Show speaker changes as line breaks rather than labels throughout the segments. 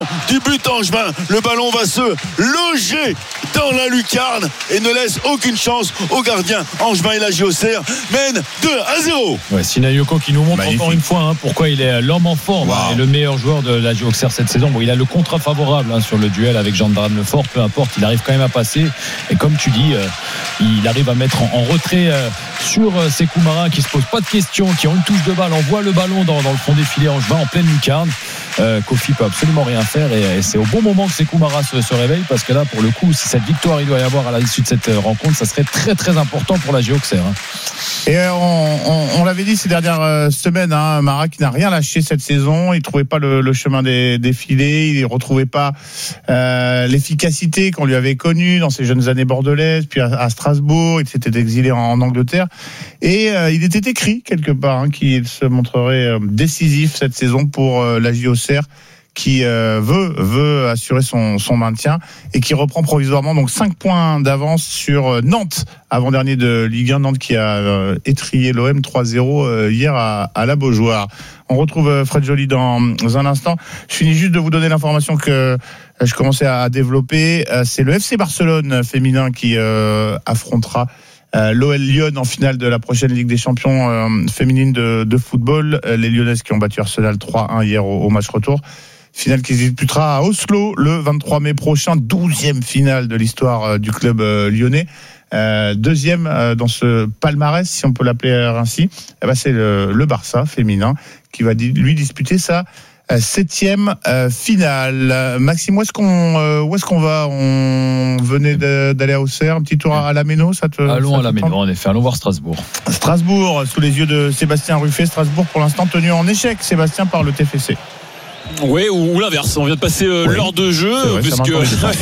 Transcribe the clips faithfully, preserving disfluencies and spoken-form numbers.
du but angevin. Le ballon va se loger dans la lucarne et ne laisse aucune chance au gardien angevin. Et la J O C R mène deux à zéro.
Ouais, Sinayoko qui nous montre
magnifique.
Encore une fois hein, pourquoi il est l'homme en forme wow. hein, et le meilleur joueur de la J O C R cette saison. Bon, il a le contrat favorable hein, sur le duel avec Gendarme Lefort, peu importe, il arrive quand même à passer. Et comme tu dis, euh, il arrive à mettre en, en retrait euh, sur euh, ces coups marins qui se posent pas de questions, qui ont une touche de balle, envoie le ballon dans, dans le fond des filets angevin en pleine lucarne. Euh, Kofi peut absolument rien faire et, et c'est au bon moment que ces Koumara se, se réveillent, parce que là pour le coup si cette victoire il doit y avoir à l'issue de cette rencontre, ça serait très très important pour la J O C R hein.
Et euh, on, on, on l'avait dit ces dernières euh, semaines hein, Mara qui n'a rien lâché cette saison, il trouvait pas le, le chemin des, des filets, il retrouvait pas euh, l'efficacité qu'on lui avait connue dans ses jeunes années bordelaises, puis à, à Strasbourg, il s'était exilé en, en Angleterre et euh, il était écrit quelque part hein, qu'il se montrerait euh, décisif cette saison pour euh, la J O C R qui euh, veut veut assurer son son maintien et qui reprend provisoirement donc cinq points d'avance sur Nantes, avant-dernier de Ligue un. Nantes qui a euh, étrillé l'O M trois zéro euh, hier à, à la Beaujoire. On retrouve Fred Joly dans un instant. Je finis juste de vous donner l'information que euh, je commençais à développer. Euh, c'est le F C Barcelone féminin qui euh, affrontera Euh, l'O L Lyon en finale de la prochaine Ligue des Champions euh, féminine de, de football. Euh, les Lyonnaises qui ont battu Arsenal trois un hier au, au match retour. Finale qui se disputera à Oslo le vingt-trois mai prochain. douzième finale de l'histoire euh, du club euh, lyonnais. Euh, deuxième euh, dans ce palmarès, si on peut l'appeler ainsi. Eh ben, c'est le, le Barça féminin qui va di- lui disputer ça. Septième euh, finale. Maxime, où est-ce qu'on euh, où est-ce qu'on va? On venait de, d'aller à Auxerre, un petit tour à, à la Méno, ça te
Allons
ça
à la
te
Méno, en effet, allons voir Strasbourg.
Strasbourg, sous les yeux de Sébastien Ruffet. Strasbourg, pour l'instant, tenu en échec, Sébastien, par le T F C.
Oui, ou, ou l'inverse. On vient de passer euh, oui. l'heure de jeu, vrai, puisque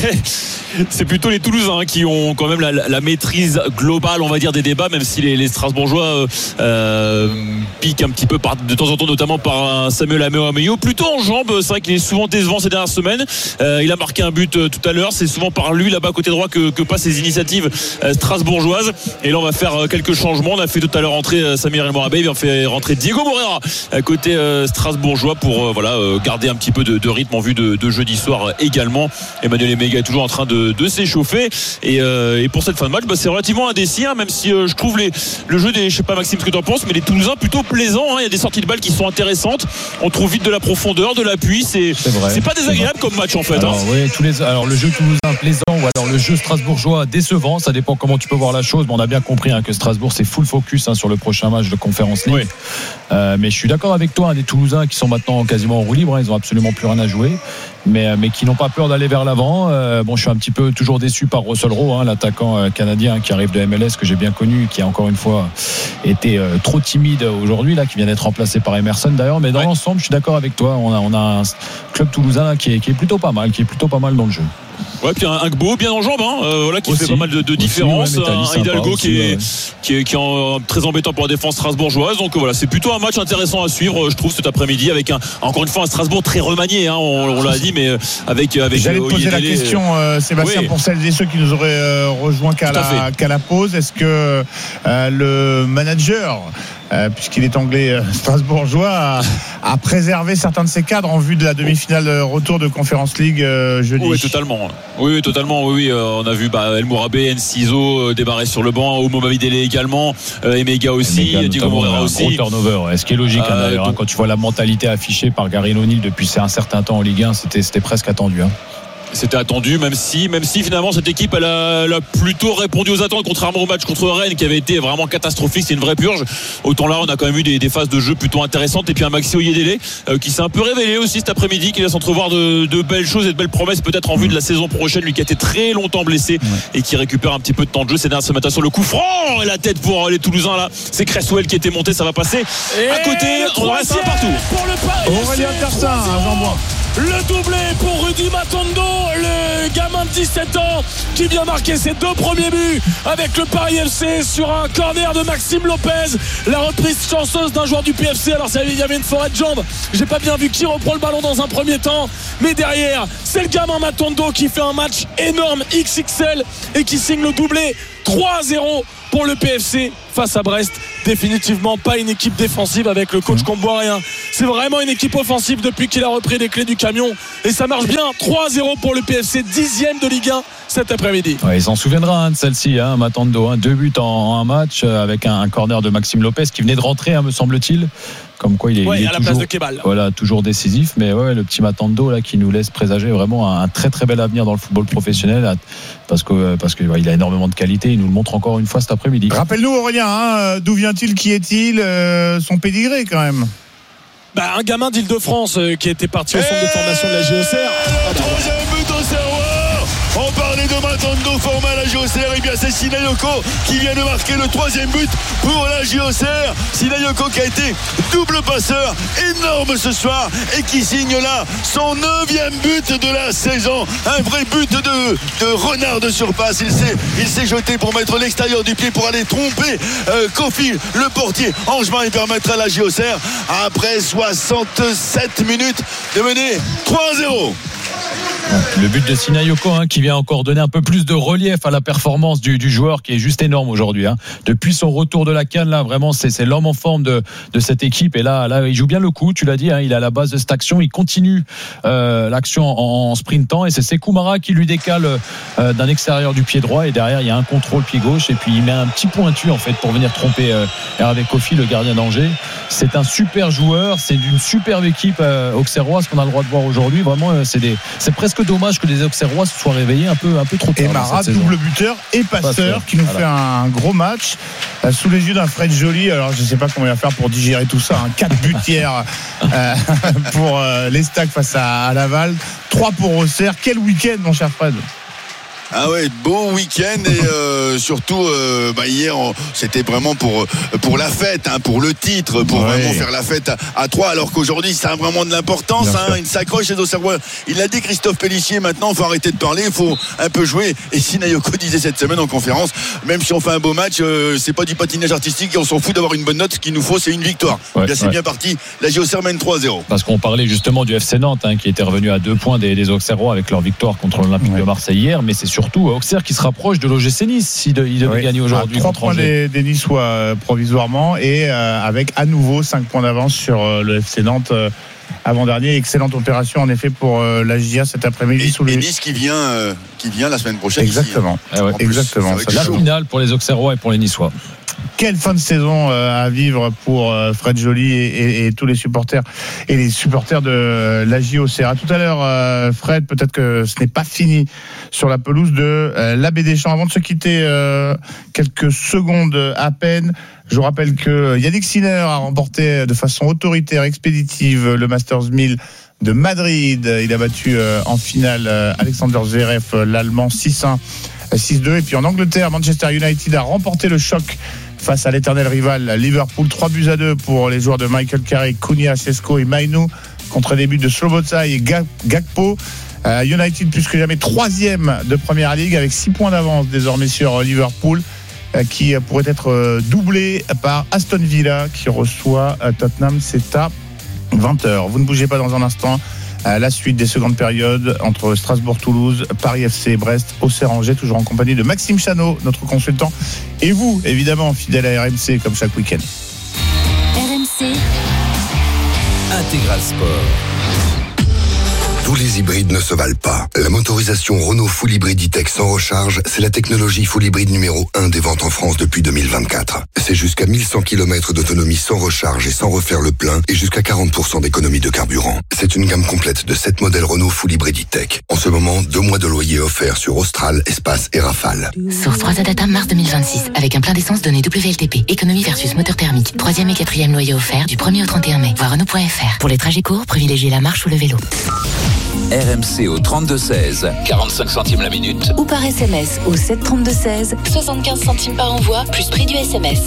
c'est plutôt les Toulousains qui ont quand même la, la maîtrise globale, on va dire, des débats, même si les, les Strasbourgeois euh, euh, piquent un petit peu par, de temps en temps, notamment par Samuel Ameyo. Plutôt en jambes, c'est vrai qu'il est souvent décevant ces dernières semaines. Euh, il a marqué un but euh, tout à l'heure. C'est souvent par lui, là-bas, côté droit, que, que passent ces initiatives euh, strasbourgeoises. Et là, on va faire euh, quelques changements. On a fait tout à l'heure rentrer euh, Samir El Morabey, on fait rentrer Diego Moreira à côté euh, strasbourgeois pour euh, voilà, euh, garder un petit peu de, de rythme en vue de, de jeudi soir également. Emmanuel Emega est toujours en train de, de s'échauffer et, euh, et pour cette fin de match bah, c'est relativement indécis hein, même si euh, je trouve les, le jeu des, je sais pas Maxime ce que tu en penses, mais les Toulousains plutôt plaisants hein. Il y a des sorties de balles qui sont intéressantes, on trouve vite de la profondeur, de l'appui, c'est, c'est, c'est pas désagréable c'est comme match en fait
alors,
hein.
ouais, tous les, alors le jeu toulousain plaisant ou alors le jeu strasbourgeois décevant, ça dépend comment tu peux voir la chose, mais on a bien compris hein, que Strasbourg c'est full focus hein, sur le prochain match de Conference League. Oui. Euh, mais je suis d'accord avec toi hein, des Toulousains qui sont maintenant quasiment en roue libre hein, ils ont absolument plus rien à jouer, mais, mais qui n'ont pas peur d'aller vers l'avant. Euh, bon, je suis un petit peu toujours déçu par Russell Rowe, hein, l'attaquant euh, canadien hein, qui arrive de M L S, que j'ai bien connu, qui a encore une fois été euh, trop timide aujourd'hui, là, qui vient d'être remplacé par Emerson d'ailleurs. Mais dans ouais. l'ensemble, je suis d'accord avec toi. On a, on a un club toulousain là, qui, est, qui est plutôt pas mal, qui est plutôt pas mal dans le jeu.
Ouais, puis un, un Gbo bien en jambes, hein, euh, voilà, qui aussi, fait pas mal de, de différences. Ouais, un Hidalgo aussi, qui, est, ouais. qui est qui est en, très embêtant pour la défense strasbourgeoise. Donc voilà, c'est plutôt un match intéressant à suivre, je trouve, cet après-midi, avec un, encore une fois un Strasbourg très remanié. Hein, on, on l'a dit, mais avec avec.
J'allais te poser la question, euh, Sébastien, oui. pour celles et ceux qui nous auraient euh, rejoints qu'à la, qu'à la pause. Est-ce que euh, le manager, euh, puisqu'il est anglais euh, strasbourgeois, a, a préservé certains de ses cadres en vue de la demi-finale retour de Conference League euh, jeudi?
Oui, totalement. Oui, oui, totalement. Oui, oui. Euh, on a vu bah, El Mourabé, Enciso euh, débarrer sur le banc, Omo Mamidele également, euh, Emega aussi, Emega, Diego Moreira aussi.
Gros turnover. Est-ce qui est logique euh, hein, d'ailleurs donc... hein, quand tu vois la mentalité affichée par Gary O'Neill depuis un certain temps en Ligue un, c'était, c'était presque attendu. Hein.
C'était attendu, même si, même si finalement cette équipe elle a, elle a plutôt répondu aux attentes, contrairement au match contre Rennes qui avait été vraiment catastrophique, c'est une vraie purge. Autant là on a quand même eu des, des phases de jeu plutôt intéressantes, et puis un Maxi Oyedele euh, qui s'est un peu révélé aussi cet après-midi, qui laisse entrevoir de, de belles choses et de belles promesses peut-être en vue de la saison prochaine, lui qui a été très longtemps blessé ouais. et qui récupère un petit peu de temps de jeu. C'est derniers ce matin sur le coup franc et la tête pour les Toulousains là, c'est Cresswell qui était monté, ça va passer et à côté, on reste un partout
pour le Paris.
Aurélien Tersin, Jean-Bois.
Le doublé pour Rudy Matondo, le gamin de dix-sept ans qui vient marquer ses deux premiers buts avec le Paris F C sur un corner de Maxime Lopez. La reprise chanceuse d'un joueur du P F C. Alors il y avait une forêt de jambes, j'ai pas bien vu qui reprend le ballon dans un premier temps, mais derrière c'est le gamin Matondo qui fait un match énorme X X L et qui signe le doublé trois à zéro pour le P F C face à Brest. Définitivement pas une équipe défensive avec le coach Comboirien. C'est vraiment une équipe offensive depuis qu'il a repris les clés du camion et ça marche bien. trois à zéro pour le P F C, dixième de Ligue un cet après-midi.
Ouais, il s'en souviendra hein, de celle-ci, hein, Matando, hein, deux buts en, en un match euh, avec un, un corner de Maxime Lopez qui venait de rentrer, hein, me semble-t-il. Comme quoi il est,
ouais,
il est
à la
toujours,
place de Kebal.
Voilà, toujours décisif, mais ouais, le petit Matando là qui nous laisse présager vraiment un, un très très bel avenir dans le football professionnel parce que parce que ouais, il a énormément de qualité. Il nous le montre encore une fois cet après-midi.
Rappelle-nous Aurélien, hein, d'où vient-il, qui est-il, euh, son pédigré quand même.
Bah, un gamin d'Île-de-France euh, qui était parti au centre de formation de la J O C R.
Troisième but au Serrois. On parlait de Matando formé à la J O C R. Et bien c'est Sinayoko qui vient de marquer le troisième but pour la J O C R. Sinayoko qui a été double passeur énorme ce soir et qui signe là son neuvième but de la saison. Un vrai but de, de renard de surpasse. Il s'est, il s'est jeté pour mettre l'extérieur du pied pour aller tromper euh, Kofi, le portier angevin, et permettre à la J O C R après soixante-sept minutes de mener trois à zéro.
Le but de Sinayoko hein, qui vient encore donner un peu plus de relief à la performance du, du joueur qui est juste énorme aujourd'hui. Hein. Depuis son retour de la CAN, là vraiment c'est, c'est l'homme en forme de, de cette équipe. Et là, là, il joue bien le coup, tu l'as dit, hein, il est à la base de cette action. Il continue euh, l'action en, en sprintant et c'est Sekou Mara qui lui décale euh, d'un extérieur du pied droit. Et derrière, il y a un contrôle pied gauche et puis il met un petit pointu en fait pour venir tromper euh, Hervé Kofi, le gardien d'Angers. C'est un super joueur, c'est d'une superbe équipe euh, auxerroise qu'on a le droit de voir aujourd'hui. Vraiment, euh, c'est, des, c'est presque dommage que les Auxerrois se soient réveillés un peu, un peu trop tard.
Et Mara, double buteur et passeur, passeur qui nous voilà. fait un gros match euh, sous les yeux d'un Fred Joly. Alors je ne sais pas comment il va faire pour digérer tout ça. Hein. quatre buts hier euh, pour euh, les Stacks face à, à Laval, trois pour Auxerre. Quel week-end mon cher Fred.
Ah ouais, beau week-end et euh, surtout euh, bah hier on, c'était vraiment pour pour la fête, hein, pour le titre, pour ouais. vraiment faire la fête à, à trois. Alors qu'aujourd'hui ça a vraiment de l'importance. Hein, il s'accroche les Auxerrois. Il l'a dit Christophe Pellissier. Maintenant, il faut arrêter de parler, il faut un peu jouer. Et Sinayoko disait cette semaine en conférence, même si on fait un beau match, euh, c'est pas du patinage artistique et on s'en fout d'avoir une bonne note. Ce qu'il nous faut, c'est une victoire. Ouais, bien, c'est ouais. bien parti. La J O C R mène trois à zéro.
Parce qu'on parlait justement du F C Nantes, hein, qui était revenu à deux points des, des Auxerrois avec leur victoire contre l'Olympique ouais. de Marseille hier, mais c'est surtout Auxerre qui se rapproche de l'O G C Nice s'il de, devait oui. gagner aujourd'hui.
trois points des, des Niçois euh, provisoirement et euh, avec à nouveau cinq points d'avance sur euh, le F C Nantes euh, avant-dernier. Excellente opération en effet pour euh, la J A cet après-midi.
Et,
sous
et
les...
Nice qui vient, euh, qui vient la semaine prochaine.
Exactement.
Ici, hein.
ah ouais.
Exactement.
Plus, la finale pour les Auxerrois et pour les Niçois.
Quelle fin de saison euh, à vivre pour euh, Fred Joly et, et, et tous les supporters et les supporters de la J O C R. À tout à l'heure, euh, Fred, peut-être que ce n'est pas fini sur la pelouse de euh, l'Abbé Deschamps. Avant de se quitter, euh, quelques secondes à peine. Je vous rappelle que Yannick Sinner a remporté de façon autoritaire, expéditive, le Masters mille de Madrid. Il a battu euh, en finale euh, Alexander Zverev, l'Allemand, six un, six deux. Et puis en Angleterre, Manchester United a remporté le choc face à l'éternel rival Liverpool, trois buts à deux pour les joueurs de Michael Carrick, Cunha, Sesko et Mainu, contre des buts de Slobodsai et Gakpo. Euh, United plus que jamais troisième de Première Ligue avec six points d'avance désormais sur Liverpool, euh, qui pourrait être euh, doublé par Aston Villa qui reçoit euh, Tottenham. C'est à vingt heures. Vous ne bougez pas dans un instant. À la suite des secondes périodes entre Strasbourg-Toulouse, Paris F C, Brest, Auxerre-Angers, toujours en compagnie de Maxime Chanot, notre consultant, et vous, évidemment, fidèle à R M C comme chaque week-end.
R M C
Intégral Sport. Tous les hybrides ne se valent pas. La motorisation Renault Full Hybrid E-Tech sans recharge, c'est la technologie Full Hybrid numéro un des ventes en France depuis deux mille vingt-quatre. C'est jusqu'à mille cent kilomètres d'autonomie sans recharge et sans refaire le plein et jusqu'à quarante pour cent d'économie de carburant. C'est une gamme complète de sept modèles Renault Full Hybrid E-Tech. En ce moment, deux mois de loyer offerts sur Austral, Espace et Rafale.
Source trois A Data mars deux mille vingt-six avec un plein d'essence donné W L T P. Économie versus moteur thermique. Troisième et quatrième loyer offert du premier au trente et un mai. Voir Renault point F R. Pour les trajets courts, privilégiez la marche ou le vélo.
R M C au trente-deux seize, quarante-cinq centimes la minute.
Ou par S M S au sept trente-deux seize, soixante-quinze centimes par envoi, plus prix du S M S.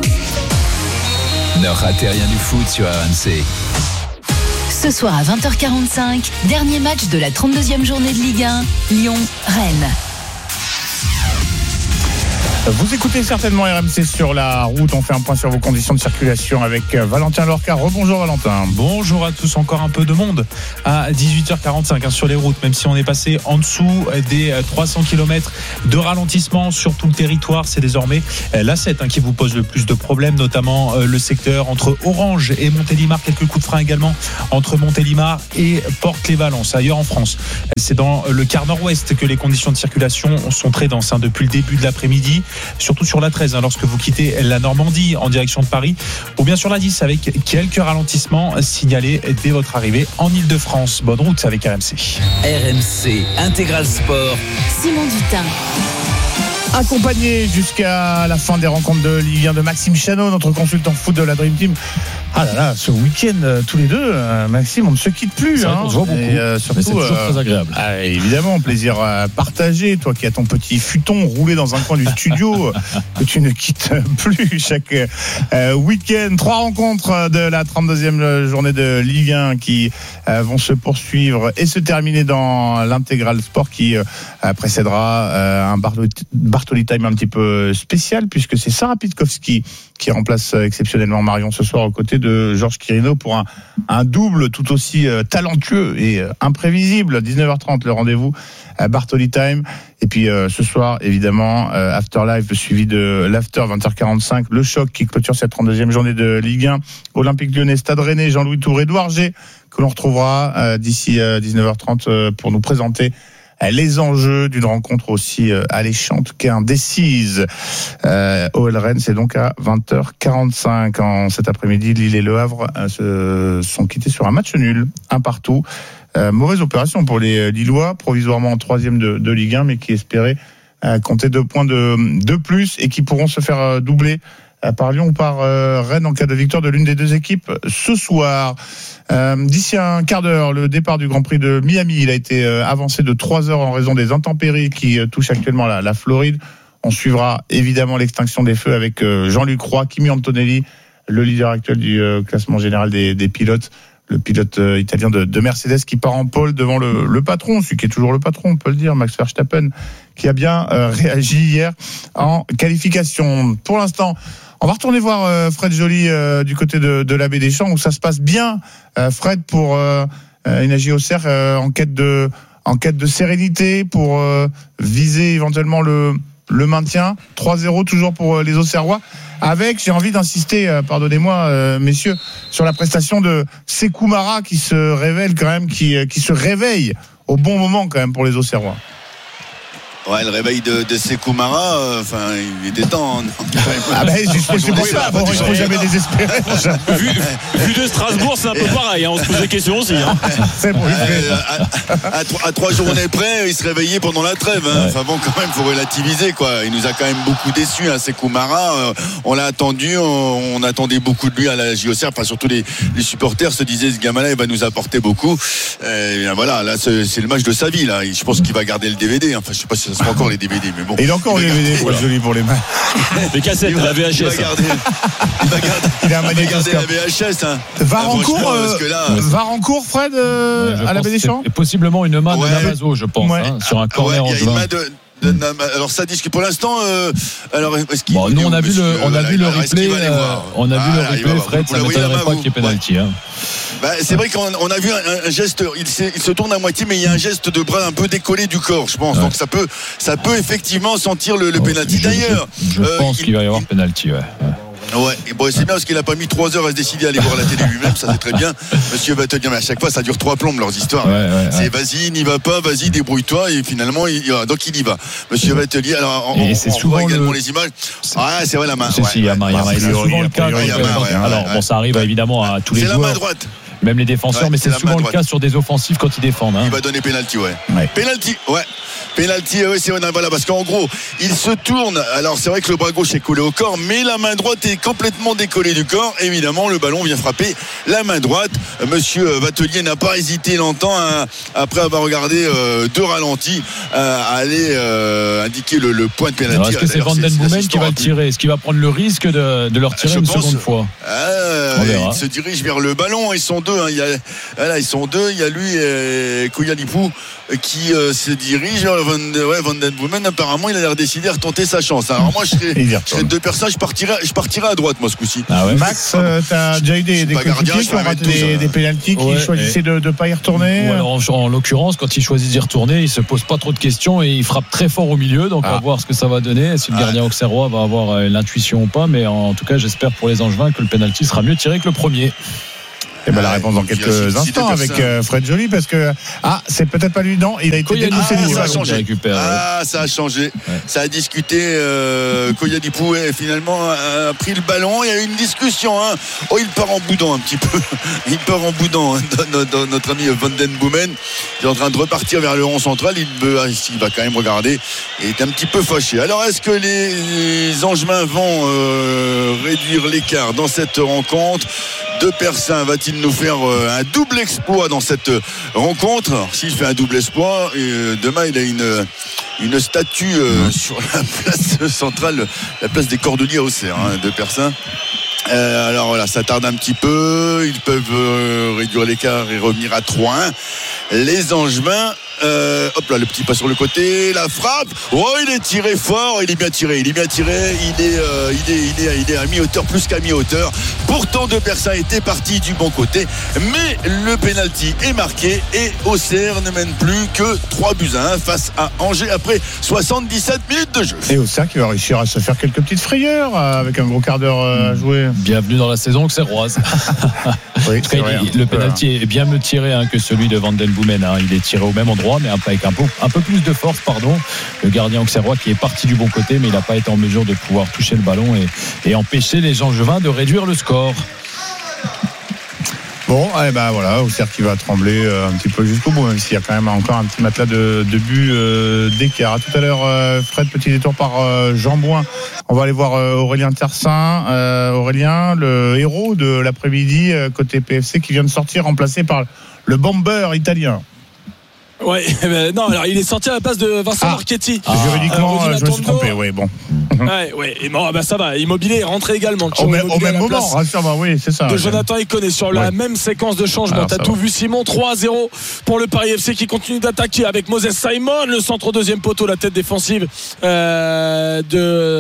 Ne ratez rien du foot sur R M C.
Ce soir à vingt heures quarante-cinq, dernier match de la trente-deuxième journée de Ligue un, Lyon-Rennes.
Vous écoutez certainement R M C sur la route. On fait un point sur vos conditions de circulation avec Valentin Lorca. Rebonjour Valentin.
Bonjour à tous. Encore un peu de monde à dix-huit heures quarante-cinq hein, sur les routes, même si on est passé en dessous des trois cents kilomètres de ralentissement sur tout le territoire. C'est désormais l'A sept hein, qui vous pose le plus de problèmes, notamment euh, le secteur entre Orange et Montélimar. Quelques coups de frein également entre Montélimar et Porte-les-Valences. Ailleurs en France, c'est dans le quart nord-ouest que les conditions de circulation sont très denses hein, depuis le début de l'après-midi. Surtout sur la treize hein, lorsque vous quittez la Normandie en direction de Paris, ou bien sur la dix avec quelques ralentissements signalés dès votre arrivée en Ile-de-France. Bonne route avec R M C.
R M C Intégral Sport.
Simon Dutin.
Accompagné jusqu'à la fin des rencontres de Ligue un de Maxime Chanot, notre consultant foot de la Dream Team. Ah là là, ce week-end, euh, tous les deux, euh, Maxime, on ne se quitte plus.
C'est
hein.
vrai qu'on se voit beaucoup.
Et, euh, surtout,
mais c'est toujours
euh,
très agréable.
Ah, évidemment, plaisir à partager. Toi qui as ton petit futon roulé dans un coin du studio, que tu ne quittes plus chaque euh, week-end. Trois rencontres de la trente-deuxième journée de Ligue un qui euh, vont se poursuivre et se terminer dans l'Intégral Sport qui euh, précédera euh, un Bartoli, Bartoli Time un petit peu spécial puisque c'est Sarah Pitkowski qui remplace exceptionnellement Marion ce soir aux côtés de Georges Quirino pour un, un double tout aussi euh, talentueux et euh, imprévisible. dix-neuf heures trente le rendez-vous à Bartoli Time. Et puis euh, ce soir évidemment euh, Afterlife suivi de l'After vingt heures quarante-cinq, le choc qui clôture cette trente-deuxième journée de Ligue un. Olympique Lyonnais, Stade Rennais, Jean-Louis Tour, Édouard G que l'on retrouvera euh, d'ici euh, dix-neuf heures trente euh, pour nous présenter les enjeux d'une rencontre aussi alléchante qu'indécise. Euh, O L Rennes, c'est donc à vingt heures quarante-cinq. En cet après-midi, Lille et Le Havre se sont quittés sur un match nul, un partout. Euh, mauvaise opération pour les Lillois, provisoirement en troisième de, de Ligue un, mais qui espéraient euh, compter deux points de, de plus et qui pourront se faire euh, doubler euh, par Lyon ou par euh, Rennes en cas de victoire de l'une des deux équipes ce soir. Euh, d'ici un quart d'heure, le départ du Grand Prix de Miami, il a été euh, avancé de trois heures en raison des intempéries qui euh, touchent actuellement la, la Floride. On suivra évidemment l'extinction des feux avec euh, Jean-Luc Roy, Kimi Antonelli, le leader actuel du euh, classement général des, des pilotes, le pilote euh, italien de, de Mercedes qui part en pole devant le, le patron, celui qui est toujours le patron, on peut le dire, Max Verstappen, qui a bien euh, réagi hier en qualification. Pour l'instant, on va retourner voir euh, Fred Joly euh, du côté de, de la Baie des Champs où ça se passe bien. Euh, Fred pour euh, une A J O C R euh, en quête de en quête de sérénité pour euh, viser éventuellement le le maintien. trois zéro toujours pour euh, les Auxerrois. Avec, j'ai envie d'insister, euh, pardonnez-moi euh, messieurs, sur la prestation de Sékou Mara qui se révèle quand même, qui euh, qui se réveille au bon moment quand même pour les Auxerrois.
Ouais, le réveil de, de Sékou Mara, enfin, euh, il était temps.
Ah ben, je c'est pour ça, bon, il faut jamais désespérer.
vu, vu de Strasbourg, c'est un peu pareil, hein, on se pose des questions aussi. Hein.
C'est bon,
euh, à, à, à trois journées près, il se réveillait pendant la trêve. Hein. Enfin bon, quand même, il faut relativiser, quoi. Il nous a quand même beaucoup déçus, hein, Sékou Mara. Euh, on l'a attendu, on, on attendait beaucoup de lui à la J O C R. Enfin, surtout les, les supporters se disaient, ce gamin-là, il va nous apporter beaucoup. Et bien, voilà, là, c'est, c'est le match de sa vie, là. Je pense qu'il va garder le D V D. Enfin, je sais pas si ça sera encore les D V D, mais bon.
Il a encore les D V D pour, joli pour les mains.
Les cassettes, la V H S.
Il va garder, il va garder,
il a un
il va garder la V H S. Hein.
Varancourt, euh, Varancourt, Fred, euh,
ouais,
à la Baie des Champs.
Et possiblement une main
ouais.
de Namazo, je pense, ouais. hein, sur un corner
ouais,
en
juin. De, de, alors ça dit que pour l'instant euh, alors est-ce qu'il
bon, nous on a vu le on a vu le replay euh, on a vu le replay Fred, ça ne m'étonnerait pas qu'il y ait pénalty hein.
Bah, c'est vrai qu'on on a vu un, un geste, il, il se tourne à moitié, mais il y a un geste de bras un peu décollé du corps, je pense. Ouais. Donc ça peut, ça peut effectivement sentir le, le oh, pénalty. D'ailleurs,
je, je euh, pense il, qu'il va y avoir il, pénalty. Ouais.
Ouais, et bon, c'est bien parce qu'il a pas mis trois heures à se décider à aller voir la télé lui-même, ça c'est très bien. Monsieur Vatelier, mais à chaque fois ça dure trois plombes leurs histoires. Ouais, ouais, c'est ouais. Vas-y, n'y va pas, vas-y, débrouille-toi, et finalement, il, donc il y va. Monsieur Vatelier, alors on, on, on voit également le... les images. Ah, c'est vrai la main.
C'est ouais, si, il y a main, il y a main. C'est souvent le cas. Alors bon, ça arrive évidemment à tous les joueurs.
C'est la main droite.
Même les défenseurs, ouais, mais c'est, c'est souvent le cas sur des offensifs quand ils défendent. Hein.
Il va donner pénalty, ouais. ouais. Pénalty, ouais. Pénalty, ouais, c'est vrai, voilà, parce qu'en gros, il se tourne. Alors, c'est vrai que le bras gauche est collé au corps, mais la main droite est complètement décollée du corps. Évidemment, le ballon vient frapper la main droite. Monsieur Vatelier n'a pas hésité longtemps, hein, après avoir regardé euh, deux ralentis, euh, à aller euh, indiquer le, le point de pénalty.
Alors, est-ce que c'est Van Den Boomen qui va le tirer? Est-ce qu'il va prendre le risque de, de le retirer je une pense, seconde fois
euh, Il se dirige vers le ballon. Ils sont deux. Hein, il y a, voilà, ils sont deux. Il y a lui et Kouyalipou qui euh, se dirige. Van, ouais, Van Den Boomen, apparemment, il a l'air décidé à retenter sa chance. Alors moi, je serais, je serais deux personnes, je partirais, je partirais à droite, moi, ce coup-ci.
Ah ouais. Max, euh, t'as déjà eu des, des coéquipiers qui ont raté des, des pénaltys, qui ouais, choisissaient de ne pas y retourner.
Ou alors, en, en l'occurrence, quand il choisit d'y retourner, il se pose pas trop de questions et il frappe très fort au milieu. Donc, ah. on va voir ce que ça va donner. Si le gardien ah. auxerrois va avoir euh, l'intuition ou pas. Mais en tout cas, j'espère pour les Angevins que le pénalty sera mieux tiré que le premier.
Et ben, la réponse dans quelques instants avec euh, Fred Joly, parce que ah c'est peut-être pas lui, non, il a été déboussé.
Ah, ça a changé. Ah ça a changé. Ouais. Ça a discuté. Euh, Koyadipou finalement a pris le ballon. Il y a eu une discussion. Hein. Oh il part en boudin un petit peu. Il part en boudin. Hein, notre ami Van Den Boomen. Il est en train de repartir vers le rond central. Il, il va quand même regarder. Il est un petit peu fâché. Alors est-ce que les, les Angevins vont euh, réduire l'écart dans cette rencontre? De Persin va-t-il nous faire un double exploit dans cette rencontre? Alors, s'il fait un double exploit, euh, demain il a une, une statue euh, sur la place centrale, la place des Cordeliers à Auxerre, hein, de Persin. Euh, alors voilà, ça tarde un petit peu. Ils peuvent euh, réduire l'écart et revenir à trois un. Les Angevins, euh, hop là, le petit pas sur le côté, la frappe. Oh, il est tiré fort, il est bien tiré, il est bien tiré. Il est, euh, il est, il est, il est à mi-hauteur, plus qu'à mi-hauteur. Pourtant, De Persin était parti du bon côté, mais le penalty est marqué et Auxerre ne mène plus que trois buts à un face à Angers après soixante-dix-sept minutes de jeu.
Et Auxerre qui va réussir à se faire quelques petites frayeurs avec un gros quart d'heure à jouer.
Bienvenue dans la saison auxerroise. Oui, en tout cas, il, le penalty est bien mieux tiré hein, que celui de Van Den Boomen. Hein. Il est tiré au même endroit, mais avec un peu, un peu plus de force. Pardon. Le gardien auxerrois qui est parti du bon côté, mais il n'a pas été en mesure de pouvoir toucher le ballon et, et empêcher les Angevins de réduire le score.
Bon, eh ben voilà, Auxerre qui va trembler euh, un petit peu jusqu'au bout, même s'il y a quand même encore un petit matelas de, de but euh, d'écart. À tout à l'heure, euh, Fred, petit détour par euh, Jean Bouin. On va aller voir euh, Aurélien Tersin. Euh, Aurélien, le héros de l'après-midi euh, côté P F C, qui vient de sortir, remplacé par le bomber italien.
Ouais, ben non, alors il est sorti à la place de Vincent ah, Marchetti.
Ah, juridiquement, euh, je me suis trompé, oui, bon.
Ouais, ouais, et bon, bah ça va. Immobilier est rentré également.
Au, même, au même moment, rassure-moi, oui, c'est ça.
De Jonathan Iconé sur la ouais. même séquence de changement. Alors, t'as tout va. vu, Simon. trois à zéro pour le Paris F C qui continue d'attaquer avec Moses Simon, le centre au deuxième poteau, la tête défensive euh, de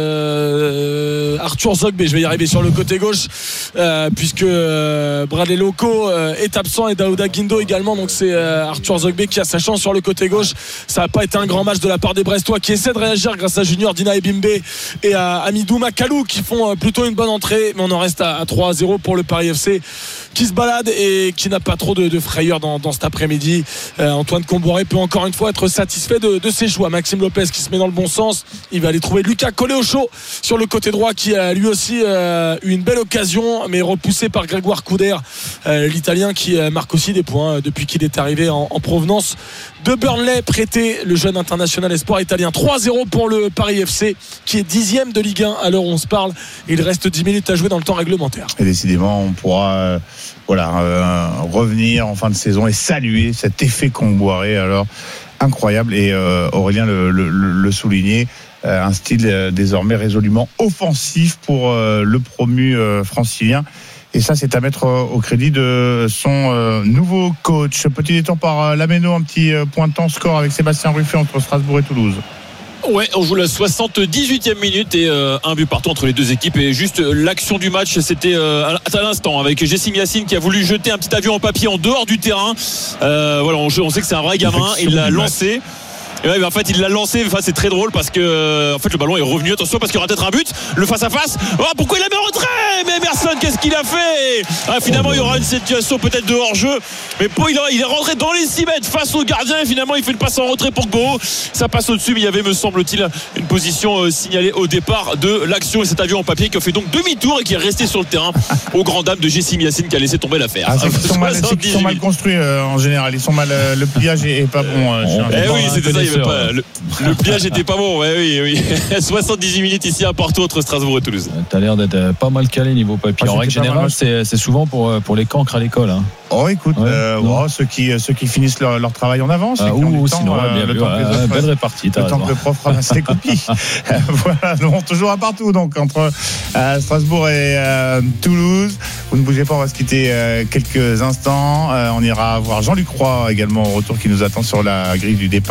euh, Arthur Zogbé. Je vais y arriver sur le côté gauche, euh, puisque euh, Bradley Loco euh, est absent et Daouda Guindo également. Donc c'est euh, Arthur Zogbé qui a sa chance sur le côté gauche. Ça n'a pas été un grand match de la part des Brestois qui essaient de réagir grâce à Junior Dina Ebimbe et à Amidou Makalou qui font plutôt une bonne entrée, mais on en reste à trois à zéro pour le Paris F C qui se balade et qui n'a pas trop de, de frayeur dans, dans cet après-midi. euh, Antoine Comboiré peut encore une fois être satisfait de, de ses choix. Maxime Lopez qui se met dans le bon sens, il va aller trouver Lucas Coléocho sur le côté droit qui a lui aussi euh, eu une belle occasion, mais repoussé par Grégoire Couder, euh, l'Italien qui euh, marque aussi des points depuis qu'il est arrivé en, en provenance de Burnley, prêté, le jeune international espoir italien. Trois à zéro pour le Paris F C qui est dixième de Ligue un à l'heure où on se parle. Il reste dix minutes à jouer dans le temps réglementaire.
Et décidément, on pourra euh, voilà, euh, revenir en fin de saison et saluer cet effet Comboiré. Alors, incroyable. Et euh, Aurélien le, le, le soulignait, euh, un style euh, désormais résolument offensif pour euh, le promu euh, francilien. Et ça, c'est à mettre au crédit de son euh, nouveau coach. Petit détour par euh, Lameno, un petit euh, pointant score avec Sébastien Ruffet entre Strasbourg et Toulouse.
Ouais, on joue la soixante-dix-huitième minute et euh, un but partout entre les deux équipes. Et juste euh, l'action du match, c'était euh, à l'instant avec Jessim Yassine qui a voulu jeter un petit avion en papier en dehors du terrain. Euh, voilà, on, on sait que c'est un vrai gamin. Il l'a lancé. Et ouais, mais en fait il l'a lancé, enfin, c'est très drôle parce que en fait le ballon est revenu, attention parce qu'il y aura peut-être un but, le face à face. Oh, pourquoi il a mis en retrait? Mais Emerson, qu'est-ce qu'il a fait? Ah, finalement il y aura une situation peut-être de hors-jeu, mais pour, il, a, il est rentré dans les six mètres face au gardien et finalement il fait le passe en retrait pour Gbo. Ça passe au-dessus, mais il y avait, me semble-t-il, une position euh, signalée au départ de l'action et cet avion en papier qui a fait donc demi-tour et qui est resté sur le terrain aux grand dames de Jessim Yassine qui a laissé tomber l'affaire.
Ah, c'est qu'ils sont, mal, c'est qu'ils sont mal construits euh, en général, ils sont mal, euh, le pliage est, est pas bon. Euh,
eh oui, c'était ça, il y avait pas, le, le pliage était pas bon. Ouais, oui, oui. soixante-dix-huit minutes ici à partout entre Strasbourg et Toulouse.
T'as l'air d'être pas mal calé niveau papier. Ah, en règle générale, c'est, c'est souvent pour, pour les cancres à l'école. Hein.
Oh, écoute, ouais, euh, oh, ceux, qui, ceux qui finissent leur, leur travail en avance.
Ah, ou sinon, temps, euh, le temps ouais, que, belle répartie.
Le temps que le prof ramasse les copies. Voilà, donc, toujours à partout donc, entre euh, Strasbourg et euh, Toulouse. Vous ne bougez pas, on va se quitter euh, quelques instants. Euh, on ira voir Jean-Luc Roy également au retour qui nous attend sur la grille du départ de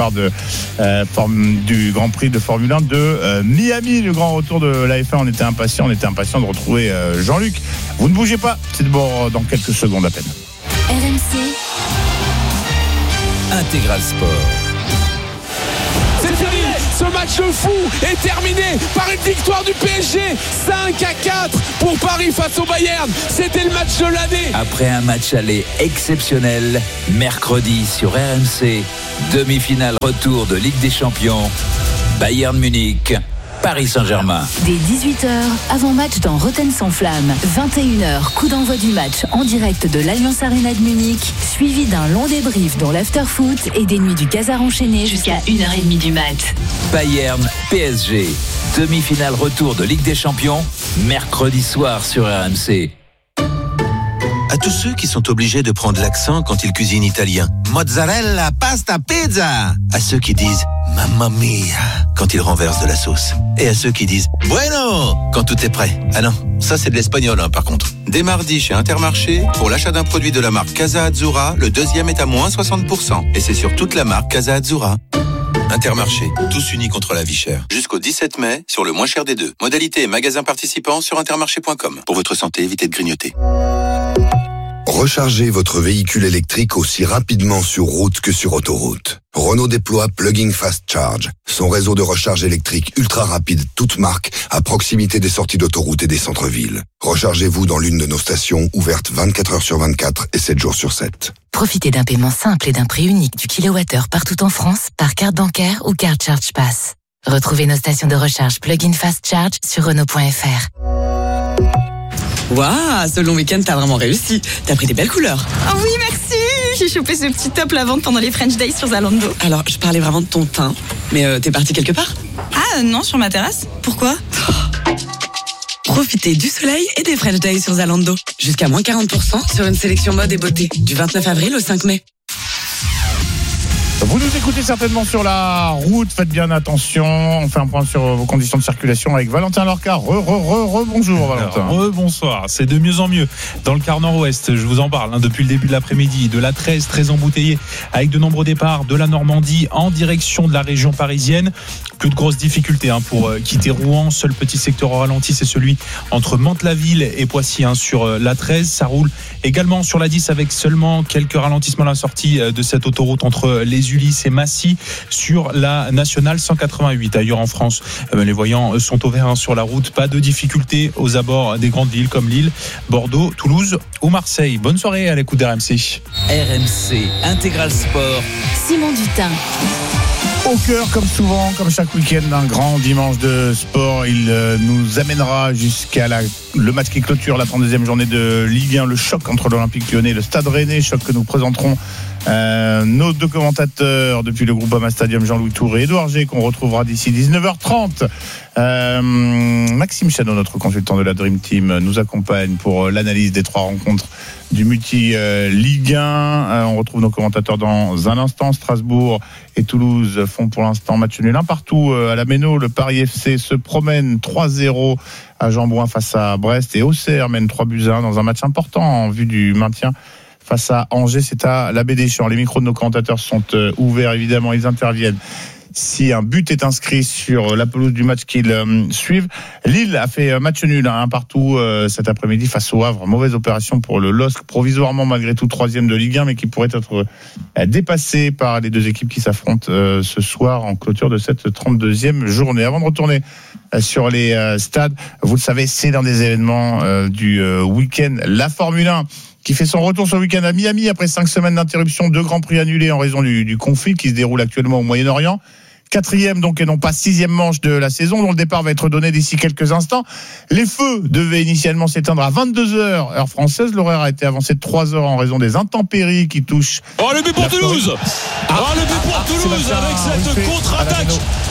euh, du Grand Prix de Formule un de euh, Miami. Le grand retour de l'A F un, on était impatient, on était impatient de retrouver euh, Jean-Luc. Vous ne bougez pas, c'est de bord dans quelques secondes à peine.
R M C
Intégral Sport.
C'est fini, ce match de fou est terminé par une victoire du P S G cinq à quatre pour Paris face au Bayern. C'était le match de l'année.
Après un match aller exceptionnel, mercredi sur R M C, demi-finale retour de Ligue des Champions, Bayern Munich, Paris Saint-Germain.
Dès dix-huit heures, avant-match dans Rotten sans flamme. vingt et une heures, coup d'envoi du match en direct de l'Allianz Arena de Munich, suivi d'un long débrief dans l'after-foot et des nuits du Casar enchaîné jusqu'à une heure trente du mat.
Bayern P S G, demi-finale retour de Ligue des Champions, mercredi soir sur R M C.
À tous ceux qui sont obligés de prendre l'accent quand ils cuisinent italien. Mozzarella, pasta, pizza. À ceux qui disent mamma mia quand ils renversent de la sauce. Et à ceux qui disent bueno quand tout est prêt. Ah non, ça c'est de l'espagnol hein, par contre. Dès mardi chez Intermarché, pour l'achat d'un produit de la marque Casa Azzurra, le deuxième est à moins soixante pour cent. Et c'est sur toute la marque Casa Azzurra. Intermarché, tous unis contre la vie chère. Jusqu'au dix-sept mai, sur le moins cher des deux. Modalité et magasin participants sur intermarché point com. Pour votre santé, évitez de grignoter.
Rechargez votre véhicule électrique aussi rapidement sur route que sur autoroute. Renault déploie Plug-in Fast Charge, son réseau de recharge électrique ultra rapide, toute marque, à proximité des sorties d'autoroute et des centres-villes. Rechargez-vous dans l'une de nos stations, ouvertes vingt-quatre heures sur vingt-quatre et sept jours sur sept.
Profitez d'un paiement simple et d'un prix unique du kilowattheure partout en France par carte bancaire ou carte Charge Pass. Retrouvez nos stations de recharge Plug-in Fast Charge sur Renault point F R.
Waouh, ce long week-end, t'as vraiment réussi. T'as pris des belles couleurs.
Oh oui, merci. J'ai chopé ce petit top lavande pendant les French Days sur Zalando.
Alors, je parlais vraiment de ton teint. Mais euh, t'es parti quelque part?
Ah non, sur ma terrasse. Pourquoi?
Profitez du soleil et des French Days sur Zalando. Jusqu'à moins quarante pour cent sur une sélection mode et beauté. Du vingt-neuf avril au cinq mai.
Vous nous écoutez certainement sur la route, faites bien attention. On fait un point sur vos conditions de circulation avec Valentin Lorca. Re, re, re, re, bonjour Valentin.
Re, bonsoir, c'est de mieux en mieux. Dans le quart nord-ouest, je vous en parle hein, depuis le début de l'après-midi, de l'A treize très embouteillé avec de nombreux départs de la Normandie en direction de la région parisienne. Plus de grosses difficultés hein, pour euh, quitter Rouen. Seul petit secteur au ralenti, c'est celui entre Mantes-la-Ville et Poissy hein, sur euh, l'A treize. Ça roule également sur l'A dix avec seulement quelques ralentissements à la sortie euh, de cette autoroute entre les Ulysse et Massy sur la nationale cent quatre-vingt-huit. Ailleurs en France, euh, les voyants sont au vert hein, sur la route. Pas de difficultés aux abords des grandes villes comme Lille, Bordeaux, Toulouse ou Marseille. Bonne soirée à l'écoute d'R M C.
R M C Intégral Sport.
Simon Dutin.
Au cœur, comme souvent, comme chaque week-end, d'un grand dimanche de sport, il euh, nous amènera jusqu'à la, le match qui clôture la trente-deuxième journée de Ligue un, le choc entre l'Olympique Lyonnais et le Stade Rennais, choc que nous présenterons euh, nos deux commentateurs depuis le Groupama Stadium, Jean-Louis Touré et Édouard G, qu'on retrouvera d'ici dix-neuf heures trente. Euh, Maxime Chanot, notre consultant de la Dream Team, nous accompagne pour l'analyse des trois rencontres du multi euh, Ligue un. Euh, on retrouve nos commentateurs dans un instant. Strasbourg et Toulouse font pour l'instant match nul un partout euh, à la Méno. Le Paris F C se promène trois zéro à Jean-Bouin face à Brest et Auxerre mène trois buts à un dans un match important en vue du maintien face à Angers. C'est à l'Abbé Deschamps. Les micros de nos commentateurs sont euh, ouverts, évidemment, ils interviennent si un but est inscrit sur la pelouse du match qu'ils euh, suivent. Lille a fait match nul, un partout euh, cet après-midi face au Havre. Mauvaise opération pour le L O S C, provisoirement malgré tout troisième de Ligue un, mais qui pourrait être euh, dépassé par les deux équipes qui s'affrontent euh, ce soir en clôture de cette trente-deuxième journée. Avant de retourner euh, sur les euh, stades, vous le savez, c'est l'un des événements euh, du euh, week-end, la Formule un, qui fait son retour ce week-end à Miami après cinq semaines d'interruption, deux grands prix annulés en raison du, du conflit qui se déroule actuellement au Moyen-Orient. Quatrième donc et non pas sixième manche de la saison, dont le départ va être donné d'ici quelques instants. Les feux devaient initialement s'éteindre à vingt-deux heures heure française. L'horaire a été avancé de trois heures en raison des intempéries qui touchent.
Oh le but pour Toulouse. Ah, oh le but pour ah, Toulouse avec cette contre-attaque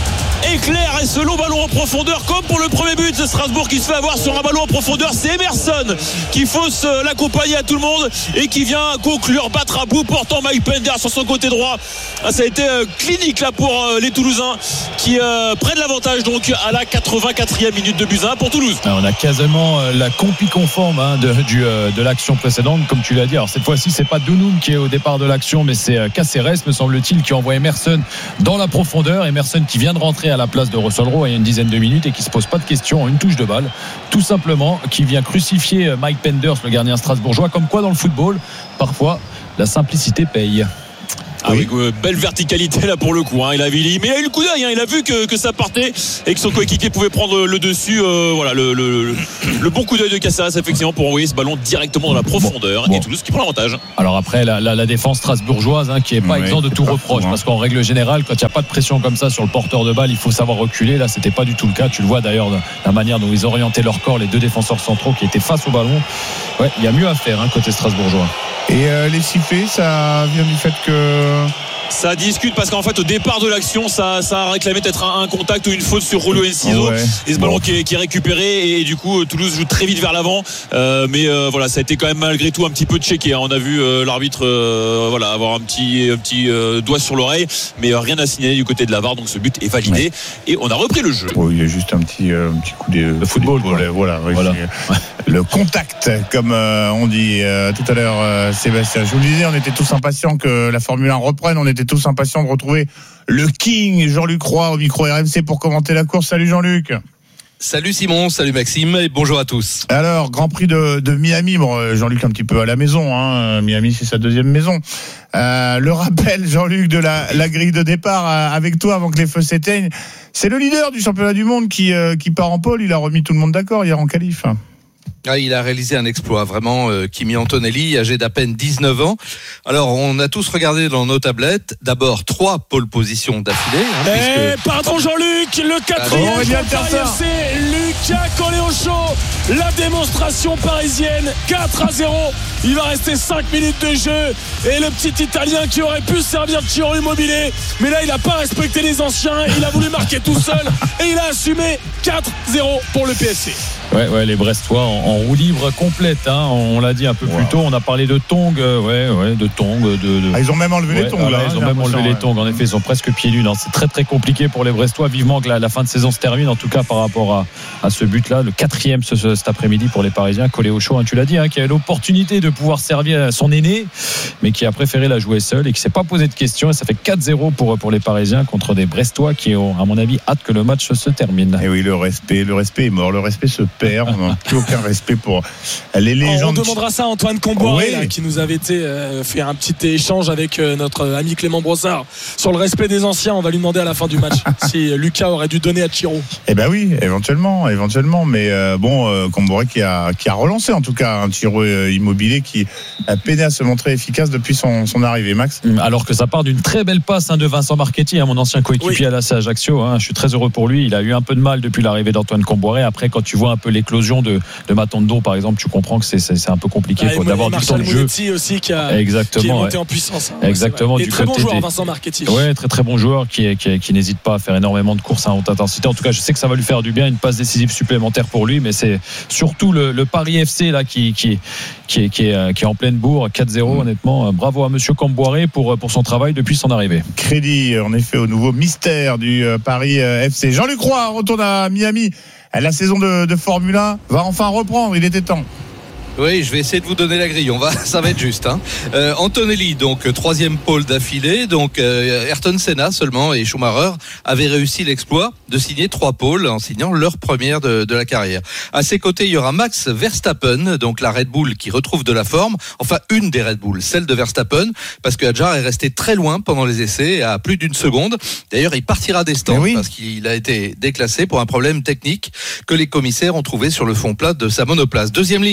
éclair et ce long ballon en profondeur, comme pour le premier but de Strasbourg qui se fait avoir sur un ballon en profondeur. C'est Emerson qui fausse l'accompagner à tout le monde et qui vient conclure, battre à bout portant Mike Pender sur son côté droit. Ah, ça a été euh, clinique là pour euh, les Toulousains qui euh, prennent l'avantage donc à la quatre-vingt-quatrième minute de but un pour Toulouse.
Alors, on a quasiment euh, la copie conforme hein, de, du, euh, de l'action précédente, comme tu l'as dit. Alors cette fois-ci, c'est pas Dounoum qui est au départ de l'action, mais c'est euh, Caceres, me semble-t-il, qui envoie Emerson dans la profondeur. Emerson qui vient de rentrer à la place de Russell Rowe il y a une dizaine de minutes et qui se pose pas de questions, une touche de balle, tout simplement, qui vient crucifier Mike Penders, le gardien strasbourgeois. Comme quoi, dans le football, parfois, la simplicité paye.
Ah oui, oui, belle verticalité là pour le coup. Hein. Il a vu, mais il a eu le coup d'œil. Hein. Il a vu que, que ça partait et que son coéquipier pouvait prendre le dessus. Euh, voilà, le, le, le, le bon coup d'œil de Caceres effectivement pour envoyer ce ballon directement dans la profondeur. Bon, bon. Et Toulouse qui prend l'avantage.
Alors après la, la, la défense strasbourgeoise hein, qui est pas oui, exempt de tout reproche, parce qu'en règle générale, quand il n'y a pas de pression comme ça sur le porteur de balle, il faut savoir reculer. Là, c'était pas du tout le cas. Tu le vois d'ailleurs de la manière dont ils orientaient leur corps, les deux défenseurs centraux qui étaient face au ballon. Ouais, il y a mieux à faire hein, côté strasbourgeois.
Et euh, les sifflets, ça vient du fait que
ça discute parce qu'en fait au départ de l'action ça, ça a réclamé peut-être un, un contact ou une faute sur Rollo Enciso ouais. Et ce ballon bon. qui, est, qui est récupéré et, et du coup Toulouse joue très vite vers l'avant euh, mais euh, voilà ça a été quand même malgré tout un petit peu checké hein. On a vu euh, l'arbitre euh, voilà, avoir un petit, un petit euh, doigt sur l'oreille mais euh, rien à signaler du côté de la V A R donc ce but est validé ouais. Et on a repris le jeu.
Oui, il y a juste un petit, euh, un petit coup de,
de football
voilà, voilà, voilà. Le contact comme euh, on dit euh, tout à l'heure euh, Sébastien, je vous le disais, on était tous impatients que la Formule un reprenne, on était tous impatients de retrouver le King Jean-Luc Roy au micro R M C pour commenter la course. Salut Jean-Luc.
Salut Simon, salut Maxime et bonjour à tous.
Alors, Grand Prix de, de Miami, bon, Jean-Luc un petit peu à la maison, hein. Miami c'est sa deuxième maison. Euh, le rappel Jean-Luc de la, la grille de départ euh, avec toi avant que les feux s'éteignent, c'est le leader du championnat du monde qui, euh, qui part en pole, il a remis tout le monde d'accord hier en qualif.
Ah, il a réalisé un exploit vraiment, euh, Kimi Antonelli, âgé d'à peine dix-neuf ans. Alors, on a tous regardé dans nos tablettes, d'abord trois pole positions d'affilée. Hein,
eh, puisque... pardon Jean-Luc, le quatrième ah, c'est Lucas Coléocho, la démonstration parisienne, quatre à zéro. Il va rester cinq minutes de jeu et le petit Italien qui aurait pu servir de Ciro Immobilier, mais là il n'a pas respecté les anciens, il a voulu marquer tout seul et il a assumé quatre zéro pour le P S C.
Ouais, ouais, les Brestois en, en roue libre complète, hein, on l'a dit un peu wow. plus tôt, on a parlé de tongs, euh, ouais, ouais, de tongs. De, de...
Ah, ils ont même enlevé ouais, les tongs.
Voilà,
là,
ils ont même enlevé ouais. les tongs, en effet, ils sont presque pieds nus. C'est très très compliqué pour les Brestois, vivement que la, la fin de saison se termine, en tout cas par rapport à, à ce but-là, le quatrième ce, ce, cet après-midi pour les Parisiens, Coléocho, hein, tu l'as dit, hein, qui a eu l'opportunité de pouvoir servir son aîné, mais qui a préféré la jouer seul et qui ne s'est pas posé de questions, et ça fait quatre zéro pour, pour les Parisiens contre des Brestois qui ont, à mon avis, hâte que le match se termine.
Et oui, le respect, le respect est mort, le respect se perd, on n'a plus aucun respect pour les légendes.
On demandera ça à Antoine Comboiré, oui. là, qui nous avait été euh, fait un petit échange avec euh, notre ami Clément Brossard sur le respect des anciens. On va lui demander à la fin du match si Lucas aurait dû donner à Chiro.
Eh ben oui, éventuellement, éventuellement. Mais euh, bon, euh, Comboiré qui a qui a relancé en tout cas un Chiro euh, Immobilier qui a peiné à se montrer efficace depuis son son arrivée, Max.
Alors que ça part d'une très belle passe hein, de Vincent Marchetti, hein, mon ancien coéquipier oui. à l'A C Ajaccio. Hein, je suis très heureux pour lui. Il a eu un peu de mal depuis l'arrivée d'Antoine Comboiré. Après, quand tu vois un peu l'éclosion de de Matondo par exemple, tu comprends que c'est, c'est, c'est un peu compliqué ah, d'avoir du temps de jeu.
Aussi qui, a,
Exactement,
qui est monté
ouais.
en puissance. Hein,
Exactement.
Et
du
très
côté
bon joueur,
des...
Vincent Marchetti.
Ouais, très très bon joueur qui, qui, qui n'hésite pas à faire énormément de courses à haute intensité. En tout cas, je sais que ça va lui faire du bien, une passe décisive supplémentaire pour lui, mais c'est surtout le, le Paris F C là qui qui qui est, qui est, qui est en pleine bourre, quatre zéro. Mmh. Honnêtement, bravo à Monsieur Comboiré pour pour son travail depuis son arrivée.
Crédit en effet au nouveau mystère du Paris F C. Jean-Luc Roy retourne à Miami. La saison de, de Formule un va enfin reprendre, il était temps.
Oui, je vais essayer de vous donner la grille. On va, ça va être juste. Hein. Euh, Antonelli, donc troisième pole d'affilée. Donc euh, Ayrton Senna seulement et Schumacher avaient réussi l'exploit de signer trois pôles en signant leur première de, de la carrière. À ses côtés, il y aura Max Verstappen, donc la Red Bull qui retrouve de la forme. Enfin, une des Red Bull, celle de Verstappen, parce que Hadjar est resté très loin pendant les essais, à plus d'une seconde. D'ailleurs, il partira des stands oui. parce qu'il a été déclassé pour un problème technique que les commissaires ont trouvé sur le fond plat de sa monoplace. Deuxième ligne. On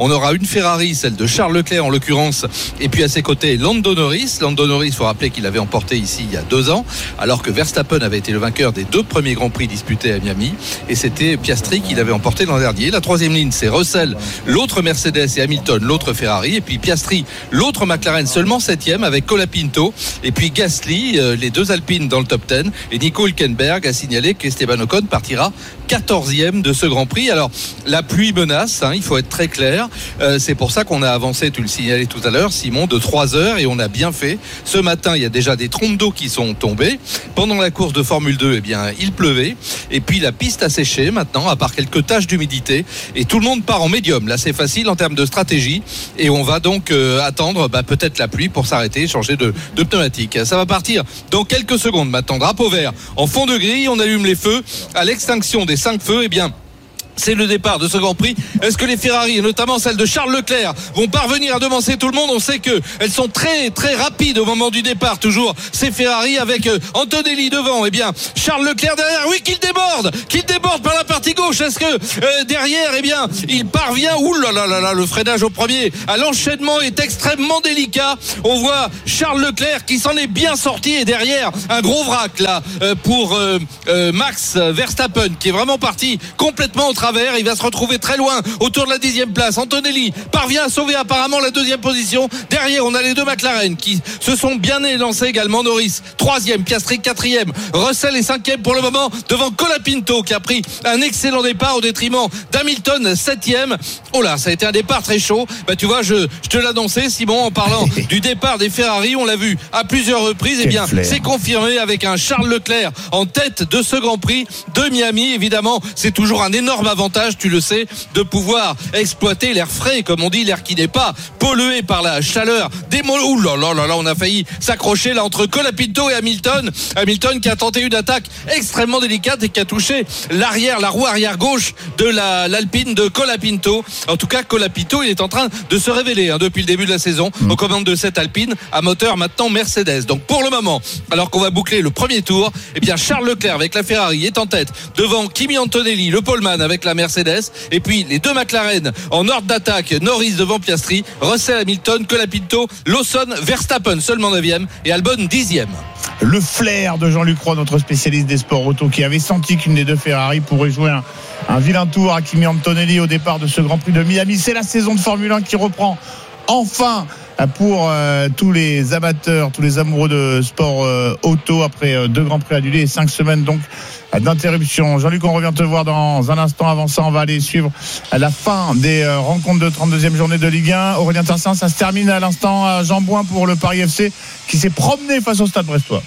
On aura une Ferrari, celle de Charles Leclerc en l'occurrence, et puis à ses côtés Lando Norris. Lando Norris, il faut rappeler qu'il avait emporté ici il y a deux ans, alors que Verstappen avait été le vainqueur des deux premiers Grands Prix disputés à Miami, et c'était Piastri qui l'avait emporté l'an dernier. La troisième ligne, c'est Russell, l'autre Mercedes, et Hamilton, l'autre Ferrari, et puis Piastri, l'autre McLaren, seulement septième avec Colapinto, et puis Gasly, euh, les deux Alpines dans le top dix, et Nico Hülkenberg a signalé qu'Esteban Ocon partira quatorzième de ce Grand Prix. Alors la pluie menace, hein, il faut être très clair, euh, c'est pour ça qu'on a avancé, tu le signalais tout à l'heure Simon, de trois heures, et on a bien fait. Ce matin il y a déjà des trompes d'eau qui sont tombées. Pendant la course de Formule deux, eh bien, il pleuvait, et puis la piste a séché maintenant, à part quelques taches d'humidité, et tout le monde part en médium. Là c'est facile en termes de stratégie, et on va donc euh, attendre bah, peut-être la pluie pour s'arrêter, changer de, de pneumatique. Ça va partir dans quelques secondes maintenant. Drapeau vert en fond de grille, on allume les feux. À l'extinction des cinq feux, eh bien c'est le départ de ce Grand Prix. Est-ce que les Ferrari, et notamment celle de Charles Leclerc, vont parvenir à devancer tout le monde? On sait qu'elles sont très très rapides au moment du départ, toujours ces Ferrari, avec Antonelli devant. Eh bien Charles Leclerc derrière, oui, qu'il déborde qu'il déborde par la partie gauche. Est-ce que euh, derrière, eh bien il parvient, ouh là là là là, le freinage au premier, à l'enchaînement est extrêmement délicat. On voit Charles Leclerc qui s'en est bien sorti, et derrière un gros vrac là euh, pour euh, euh, Max Verstappen, qui est vraiment parti complètement au travers. Il va se retrouver très loin autour de la dixième place. Antonelli parvient à sauver apparemment la deuxième position. Derrière, on a les deux McLaren qui se sont bien élancés également. Norris troisième, Piastri quatrième, Russell est cinquième pour le moment devant Colapinto, qui a pris un excellent départ au détriment d'Hamilton septième. Oh là, ça a été un départ très chaud. Bah tu vois, je, je te l'annonçais Simon en parlant du départ des Ferrari. On l'a vu à plusieurs reprises. Eh bien, c'est confirmé avec un Charles Leclerc en tête de ce Grand Prix de Miami. Évidemment, c'est toujours un énorme avantage, tu le sais, de pouvoir exploiter l'air frais, comme on dit, l'air qui n'est pas pollué par la chaleur des mots. Ouh là là là là, on a failli s'accrocher là entre Colapinto et Hamilton. Hamilton qui a tenté une attaque extrêmement délicate et qui a touché l'arrière, la roue arrière gauche de la, l'Alpine de Colapinto. En tout cas, Colapinto, il est en train de se révéler hein, depuis le début de la saison mmh. aux commandes de cette Alpine à moteur maintenant Mercedes. Donc pour le moment, alors qu'on va boucler le premier tour, eh bien Charles Leclerc avec la Ferrari est en tête devant Kimi Antonelli, le poleman avec la Mercedes, et puis les deux McLaren en ordre d'attaque, Norris devant Piastri, Russell, Hamilton, Colapinto, Lawson, Verstappen seulement neuvième et Albon dixième.
Le flair de Jean-Luc Roy, notre spécialiste des sports auto, qui avait senti qu'une des deux Ferrari pourrait jouer un, un vilain tour à Kimi Antonelli au départ de ce Grand Prix de Miami. C'est la saison de Formule un qui reprend enfin pour euh, tous les amateurs, tous les amoureux de sport euh, auto, après euh, deux Grands Prix annulés et cinq semaines donc d'interruption. Jean-Luc, on revient te voir dans un instant. Avant ça, on va aller suivre la fin des euh, rencontres de trente-deuxième journée de Ligue un. Aurélien Tarsin, ça se termine à l'instant à Jean Bouin pour le Paris F C qui s'est promené face au Stade Brestois.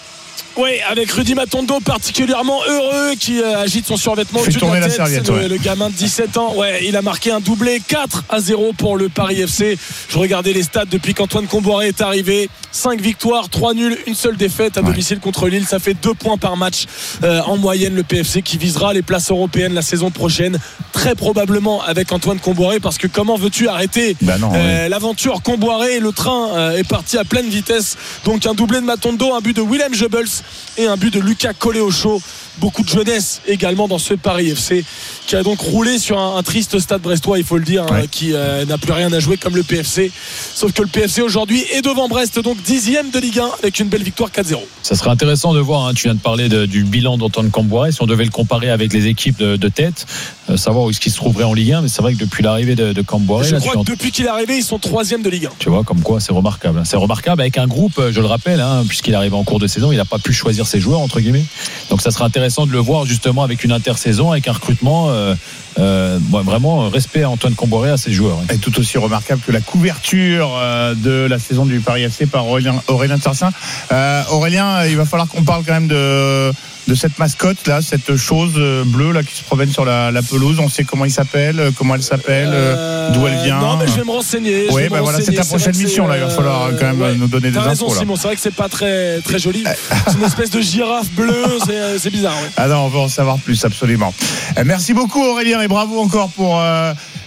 Oui, avec Rudy Matondo particulièrement heureux, qui euh, agite son survêtement au-dessus de la tête.
C'est
le,
ouais.
le gamin de dix-sept ans. Ouais, il a marqué un doublé quatre à zéro pour le Paris F C. Je regardais les stats depuis qu'Antoine Comboiré est arrivé. cinq victoires, trois nuls, une seule défaite à ouais. domicile contre Lille. Ça fait deux points par match euh, en moyenne. Le P F C qui visera les places européennes la saison prochaine, très probablement avec Antoine Comboiré, parce que comment veux-tu arrêter bah non, euh, ouais. l'aventure Comboiré? Le train euh, est parti à pleine vitesse. Donc un doublé de Matondo, un but de Willem Goebbels et un but de Lucas Coléocho. Beaucoup de jeunesse également dans ce Paris F C qui a donc roulé sur un, un triste Stade Brestois, il faut le dire, ouais. hein, qui euh, n'a plus rien à jouer comme le P F C. Sauf que le P F C aujourd'hui est devant Brest, donc dixième de Ligue un avec une belle victoire quatre zéro.
Ça serait intéressant de voir, hein, tu viens de parler de, du bilan d'Antoine Comboiré, si on devait le comparer avec les équipes de, de tête, euh, savoir où est-ce qu'il se trouverait en Ligue un, mais c'est vrai que depuis l'arrivée de, de Comboiré...
Je
là,
crois que en... depuis qu'il est arrivé, ils sont troisième de Ligue un.
Tu vois, comme quoi c'est remarquable. C'est remarquable avec un groupe, je le rappelle, hein, puisqu'il est arrivé en cours de saison, il n'a pas pu choisir ses joueurs, entre guillemets. Donc ça serait intéressant de le voir justement avec une intersaison, avec un recrutement euh, euh, bon, vraiment respect à Antoine Comboiré, à ses joueurs.
Et tout aussi remarquable que la couverture euh, de la saison du Paris F C par Aurélien, Aurélien Tarsin. Euh, Aurélien, il va falloir qu'on parle quand même de de cette mascotte là, cette chose bleue là qui se promène sur la, la pelouse. On sait comment il s'appelle, comment elle s'appelle, euh, d'où elle vient.
Non, mais je vais me renseigner.
Oui,
ben
bah voilà, c'est ta prochaine mission là. Il va falloir quand même
ouais,
nous donner des
infos. T'as raison,
infos,
Simon.
là.
C'est vrai que c'est pas très très joli. C'est une espèce de girafe bleue. C'est, c'est bizarre. Ouais.
Ah non, on veut en savoir plus, absolument. Merci beaucoup Aurélien et bravo encore pour euh,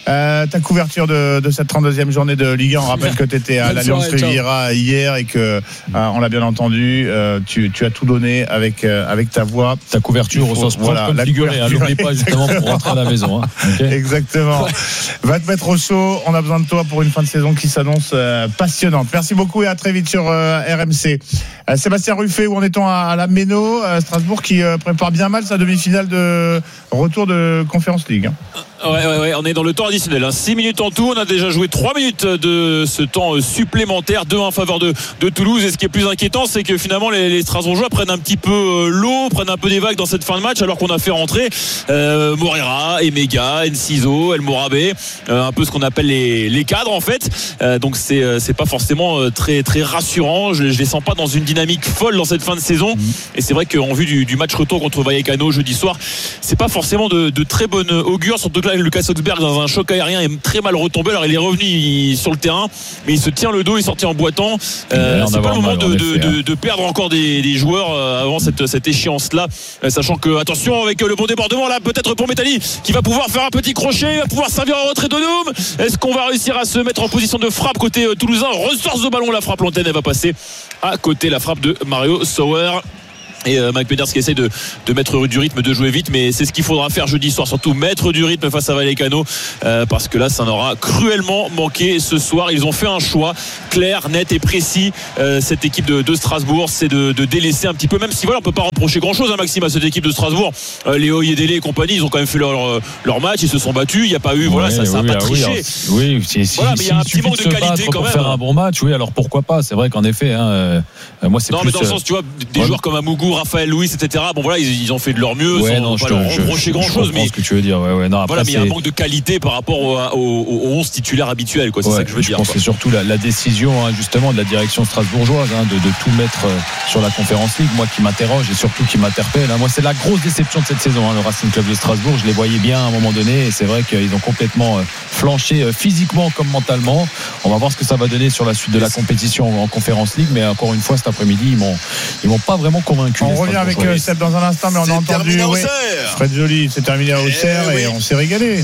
Euh, ta couverture de, de cette trente-deuxième journée de Ligue un, on rappelle que tu étais à l'Alliance Riviera hier et que, euh, on l'a bien entendu, euh, tu, tu as tout donné avec, euh, avec ta voix.
Ta couverture au sens propre, comme figuré, hein, n'oublie pas justement pour rentrer à la maison. Hein. Okay.
Exactement. Va te mettre au chaud, on a besoin de toi pour une fin de saison qui s'annonce euh, passionnante. Merci beaucoup et à très vite sur euh, R M C. Euh, Sébastien Ruffet, où en est-on à, à la Méno, euh, Strasbourg qui euh, prépare bien mal sa demi-finale de retour de Conference League. Hein.
Ouais, ouais, ouais, on est dans le temps additionnel. Hein. six minutes en tout. On a déjà joué trois minutes de ce temps supplémentaire. deux un en faveur de, de Toulouse. Et ce qui est plus inquiétant, c'est que finalement, les, les Strasbourgeois prennent un petit peu l'eau, prennent un peu des vagues dans cette fin de match, alors qu'on a fait rentrer euh, Moreira, Emega, Enciso, El Morabé, euh, un peu ce qu'on appelle les, les cadres en fait. Euh, donc c'est, c'est pas forcément très, très rassurant. Je, je les sens pas dans une dynamique folle dans cette fin de saison. Mmh. Et c'est vrai qu'en vue du, du match retour contre Vallecano jeudi soir, c'est pas forcément de, de très bonne augure, surtout que là, Lucas Oxberg dans un choc aérien est très mal retombé. Alors il est revenu il, sur le terrain, mais il se tient le dos, il est sorti en boitant. Euh, c'est pas le moment de, de, de, de perdre encore des, des joueurs euh, avant cette, cette échéance là, euh, sachant que attention avec le bon débordement là, peut-être pour Métali qui va pouvoir faire un petit crochet, il va pouvoir servir en retrait de Noum. Est-ce qu'on va réussir à se mettre en position de frappe côté euh, toulousain? Ressort ce ballon, la frappe l'antenne, elle va passer à côté, la frappe de Mario Sauer. Et euh, Mike Peders qui essaie de, de mettre du rythme, de jouer vite, mais c'est ce qu'il faudra faire jeudi soir, surtout mettre du rythme face à Vallecano, euh, parce que là ça en aura cruellement manqué ce soir. Ils ont fait un choix clair, net et précis, euh, cette équipe de, de Strasbourg, c'est de, de délaisser un petit peu, même si voilà, on peut pas reprocher grand chose, hein, Maxime, à cette équipe de Strasbourg. euh, Léo Yedele et compagnie, ils ont quand même fait leur, leur match, ils se sont battus, il n'y a pas eu, voilà, ouais, ça, ça oui, a pas
oui,
triché.
Alors, oui, si, si,
voilà, mais il y a un petit manque de, de qualité quand
pour
même.
Pour faire un bon match, oui, alors pourquoi pas, c'est vrai qu'en effet, hein, euh, moi c'est
non,
plus.
Non, mais dans le sens, tu vois, des ouais. joueurs comme Amougou, Raphaël Louis, et cetera. Bon voilà, ils, ils ont fait de leur mieux,
ouais,
sans
non,
pas
je,
leur
je,
reprocher
je,
grand
je
chose, mais
ce que tu veux dire. Ouais, ouais, non, après,
voilà, mais il y a un manque de qualité par rapport au, au, au onze titulaires habituels, quoi. C'est
ouais,
ça que je veux
je
dire.
Je pense que c'est surtout la, la décision, hein, justement, de la direction strasbourgeoise, hein, de, de tout mettre euh, sur la Conference League, moi qui m'interroge et surtout qui m'interpelle. Hein. Moi, c'est la grosse déception de cette saison, hein, le Racing Club de Strasbourg. Je les voyais bien à un moment donné, et c'est vrai qu'ils ont complètement euh, flanché euh, physiquement comme mentalement. On va voir ce que ça va donner sur la suite de la compétition en Conference League, mais encore une fois, cet après-midi, ils m'ont, ils m'ont pas vraiment convaincu.
On revient avec euh, Seb dans un instant, mais on a entendu ouais, Fred Joly, c'est terminé à Auxerre et, et, oui. on s'est régalé.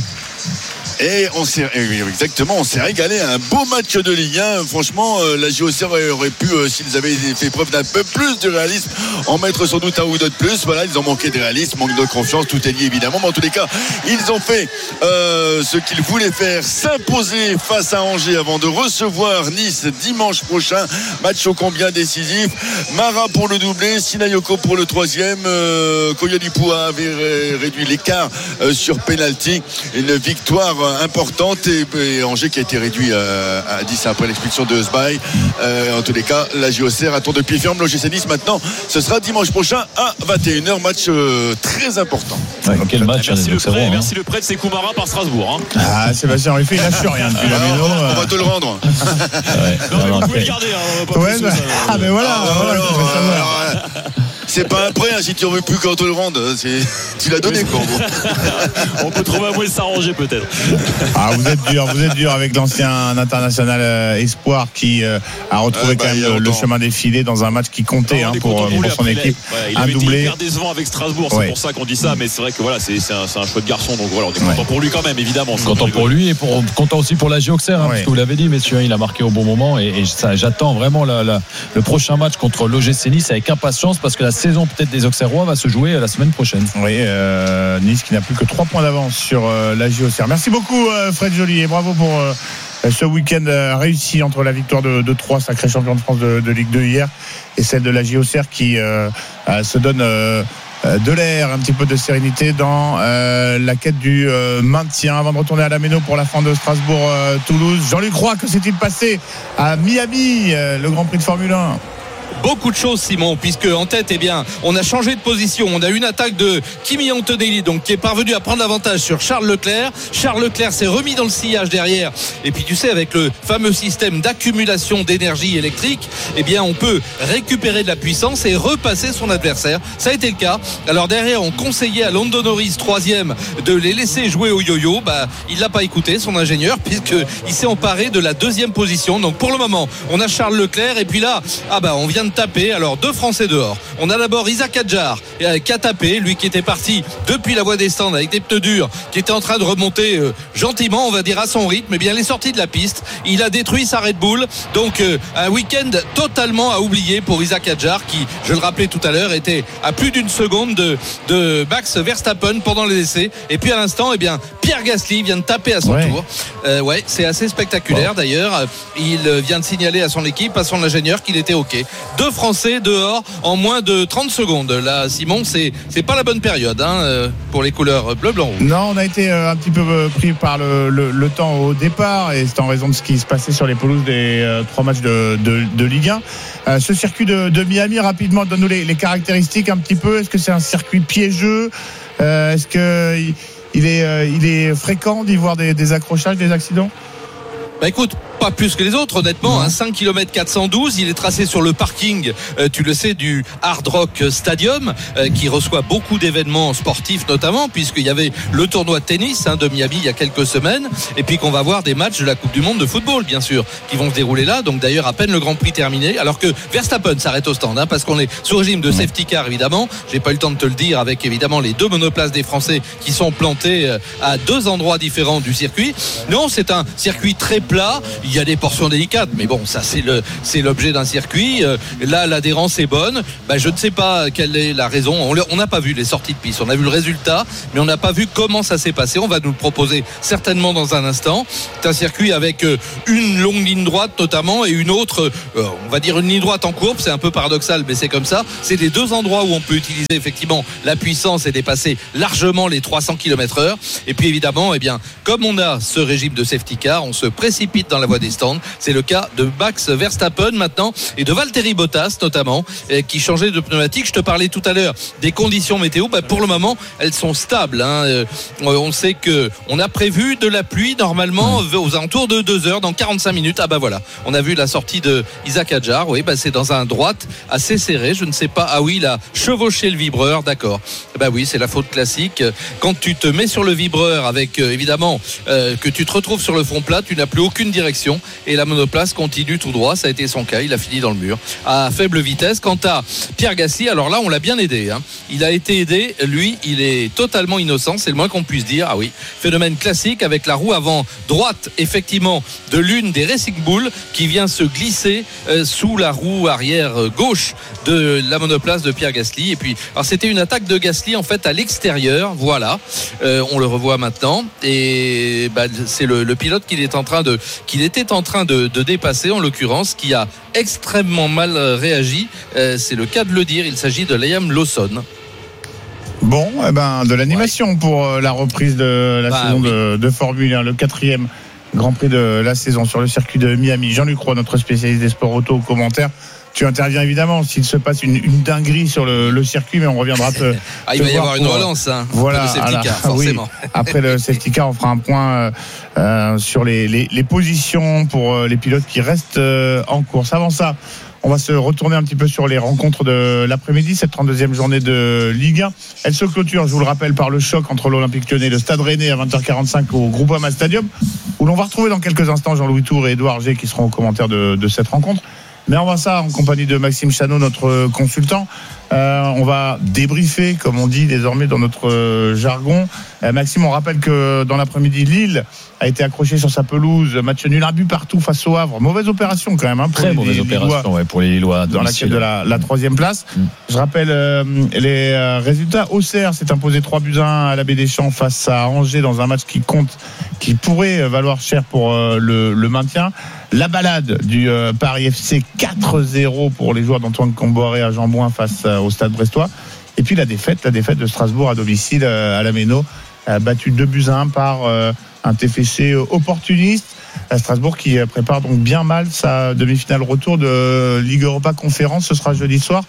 Et on s'est exactement, on s'est régalé. Un beau match de Ligue un. Franchement, la J O C aurait pu, s'ils avaient fait preuve d'un peu plus de réalisme, en mettre sans doute un ou deux de plus. Voilà, ils ont manqué de réalisme, manque de confiance, tout est lié évidemment. Mais en tous les cas, ils ont fait euh, ce qu'ils voulaient faire, s'imposer face à Angers avant de recevoir Nice dimanche prochain. Match ô combien décisif. Mara pour le doublé, Sinayoko pour le troisième. Euh, Koyolipua avait réduit l'écart euh, sur penalty. Une victoire importante et, et Angers qui a été réduit à, à dix après l'expulsion de Sbaï. Euh, en tous les cas, la J O C attend de pied ferme l'O G C Nice. Maintenant, ce sera dimanche prochain à vingt et une heures. Match euh, très important.
Ouais, quel match,
merci,
hein,
le prêt, hein. merci le prêt de Sekoumara par Strasbourg. Hein.
Ah, Sébastien Ruffet, il lâche rien depuis la maison.
On va te le rendre.
ouais, non, mais vous pouvez le garder. Hein, pas
ouais, bah, ça, ah, mais voilà. Ah, voilà, voilà, voilà,
voilà. C'est pas un prêt, hein, si tu en veux plus qu'on te le rende. C'est... Tu l'as donné, quoi.
On peut trouver un moyen de s'arranger, peut-être.
Ah, vous êtes dur, vous êtes dur avec l'ancien international euh, Espoir qui euh, a retrouvé euh, bah, quand même le, le chemin des filets dans un match qui comptait non, hein, pour, pour son après, équipe.
Il, ouais, il avait un doublé. Été hyper décevant avec Strasbourg, c'est ouais. pour ça qu'on dit ça, mais c'est vrai que voilà, c'est, c'est, un, c'est un chouette garçon, donc voilà, on est content ouais. pour lui quand même, évidemment.
Content pour lui et pour, content aussi pour la J O C R, hein, ouais. parce que vous l'avez dit, messieurs, il a marqué au bon moment et, et ça, j'attends vraiment la, la, le prochain match contre l'O G C Nice avec impatience parce que la saison peut-être des Auxerrois va se jouer la semaine prochaine.
Oui, euh, Nice qui n'a plus que trois points d'avance sur euh, la J O C R. Merci beaucoup euh, Fred Joly et bravo pour euh, ce week-end euh, réussi entre la victoire de, de Troyes, sacré champion de France de, de Ligue deux hier, et celle de la J O C R qui euh, euh, se donne euh, de l'air, un petit peu de sérénité dans euh, la quête du euh, maintien. Avant de retourner à la Méno pour la fin de Strasbourg-Toulouse, euh, Jean-Luc Roy, que s'est-il passé à Miami, euh, le Grand Prix de Formule un?
Beaucoup de choses, Simon, puisque en tête, eh bien, on a changé de position. On a eu une attaque de Kimi Antonelli, donc qui est parvenu à prendre l'avantage sur Charles Leclerc. Charles Leclerc s'est remis dans le sillage derrière. Et puis, tu sais, avec le fameux système d'accumulation d'énergie électrique, eh bien, on peut récupérer de la puissance et repasser son adversaire. Ça a été le cas. Alors derrière, on conseillait à Lando Norris, troisième, de les laisser jouer au yo-yo. Bah, il l'a pas écouté, son ingénieur, puisque il s'est emparé de la deuxième position. Donc, pour le moment, on a Charles Leclerc. Et puis là, ah bah, on vient vient de taper. Alors deux Français dehors. On a d'abord Isaac Adjar qui a tapé, lui qui était parti depuis la voie des stands avec des pneus durs, qui était en train de remonter euh, gentiment, on va dire à son rythme. Eh bien, il est sorti de la piste. Il a détruit sa Red Bull. Donc euh, un week-end totalement à oublier pour Isaac Adjar, qui, je le rappelais tout à l'heure, était à plus d'une seconde de, de Max Verstappen pendant les essais. Et puis à l'instant, eh bien, Pierre Gasly vient de taper à son ouais. tour. Euh, ouais, c'est assez spectaculaire. Bon. D'ailleurs, il vient de signaler à son équipe, à son ingénieur, qu'il était OK. Deux Français dehors en moins de trente secondes. Là, Simon, c'est, c'est pas la bonne période hein, pour les couleurs bleu, blanc, rouge.
Non, on a été un petit peu pris par le, le, le temps au départ, et c'est en raison de ce qui se passait sur les pelouses des euh, trois matchs de, de, de Ligue un. Euh, ce circuit de, de Miami, rapidement, donne-nous les, les caractéristiques un petit peu. Est-ce que c'est un circuit piégeux? euh, Est-ce que il est, euh, il est fréquent d'y voir des, des accrochages, des accidents?
Bah écoute, pas plus que les autres, honnêtement. Hein, cinq kilomètres quatre cent douze, il est tracé sur le parking, euh, tu le sais, du Hard Rock Stadium, euh, qui reçoit beaucoup d'événements sportifs, notamment, puisqu'il y avait le tournoi de tennis hein, de Miami il y a quelques semaines, et puis qu'on va voir des matchs de la Coupe du Monde de football, bien sûr, qui vont se dérouler là. Donc d'ailleurs, à peine le Grand Prix terminé, alors que Verstappen s'arrête au stand, hein, parce qu'on est sous régime de safety car, évidemment. J'ai pas eu le temps de te le dire, avec évidemment les deux monoplaces des Français qui sont plantés euh, à deux endroits différents du circuit. Non, c'est un circuit très plat. Il y a des portions délicates, mais bon, ça c'est le c'est l'objet d'un circuit. Euh, là, l'adhérence est bonne. Ben, je ne sais pas quelle est la raison. On n'a pas vu les sorties de piste. On a vu le résultat, mais on n'a pas vu comment ça s'est passé. On va nous le proposer certainement dans un instant. C'est un circuit avec euh, une longue ligne droite notamment et une autre, euh, on va dire une ligne droite en courbe. C'est un peu paradoxal, mais c'est comme ça. C'est les deux endroits où on peut utiliser effectivement la puissance et dépasser largement les trois cents kilomètres heure. Et puis évidemment, eh bien, comme on a ce régime de safety car, on se précipite dans la voie des stands. C'est le cas de Max Verstappen maintenant et de Valtteri Bottas notamment, qui changeait de pneumatique. Je te parlais tout à l'heure des conditions météo. Bah, pour le moment, elles sont stables. Hein. On sait que on a prévu de la pluie normalement aux alentours de deux heures, dans quarante-cinq minutes. Ah bah voilà, on a vu la sortie de Isaac Adjar. Oui, bah c'est dans un droite assez serré. Je ne sais pas. Ah oui, il a chevauché le vibreur. D'accord. Bah oui, c'est la faute classique. Quand tu te mets sur le vibreur avec euh, évidemment euh, que tu te retrouves sur le front plat, tu n'as plus aucune direction. Et la monoplace continue tout droit, ça a été son cas, il a fini dans le mur à faible vitesse. Quant à Pierre Gasly, alors là on l'a bien aidé hein. Il a été aidé, lui il est totalement innocent, c'est le moins qu'on puisse dire. Ah oui, phénomène classique avec la roue avant droite effectivement de l'une des Racing Bull qui vient se glisser euh, sous la roue arrière gauche de la monoplace de Pierre Gasly. Et puis alors c'était une attaque de Gasly en fait à l'extérieur, voilà, euh, on le revoit maintenant et bah, c'est le, le pilote qu'il est en train de qu'il était en train de, de dépasser en l'occurrence, qui a extrêmement mal réagi. Euh, c'est le cas de le dire, il s'agit de Liam Lawson.
Bon, eh ben, de l'animation ouais. pour la reprise de la bah, saison oui. de, de Formule un, le quatrième Grand Prix de la saison sur le circuit de Miami. Jean-Luc Roy, notre spécialiste des sports auto, au commentaire. Tu interviens évidemment s'il se passe une, une dinguerie sur le, le circuit, mais on reviendra te.
Ah, il va y avoir une relance, hein,
voilà,
après le safety car, forcément.
Oui, après le safety car, on fera un point euh, sur les, les, les positions pour les pilotes qui restent euh, en course. Avant ça, on va se retourner un petit peu sur les rencontres de l'après-midi, cette trente-deuxième journée de Ligue un. Elle se clôture, je vous le rappelle, par le choc entre l'Olympique Lyonnais et le Stade Rennais à vingt heures quarante-cinq au Groupama Stadium, où l'on va retrouver dans quelques instants Jean-Louis Tour et Édouard G qui seront aux commentaires de, de cette rencontre. Mais on va ça en compagnie de Maxime Chanot, notre consultant. Euh, on va débriefer, comme on dit désormais dans notre jargon. Euh, Maxime, on rappelle que dans l'après-midi, Lille a été accroché sur sa pelouse, match nul, un but partout face au Havre. Mauvaise opération quand même. Hein, pour
Très
les,
mauvaise
les
opération
Lillois,
ouais, pour les Lillois.
Dans la quête de la, la troisième place. Mm. Je rappelle euh, les euh, résultats. Auxerre s'est imposé trois buts à un à la Baie-des-Champs face à Angers dans un match qui compte, qui pourrait valoir cher pour euh, le, le maintien. La balade du euh, Paris F C quatre zéro pour les joueurs d'Antoine Comboiré à Jean-Bouin face euh, au Stade Brestois. Et puis la défaite, la défaite de Strasbourg à domicile euh, à la Méno, euh, battu deux buts à un par euh, un T F C opportuniste. À Strasbourg qui prépare donc bien mal sa demi-finale retour de Ligue Europa Conférence. Ce sera jeudi soir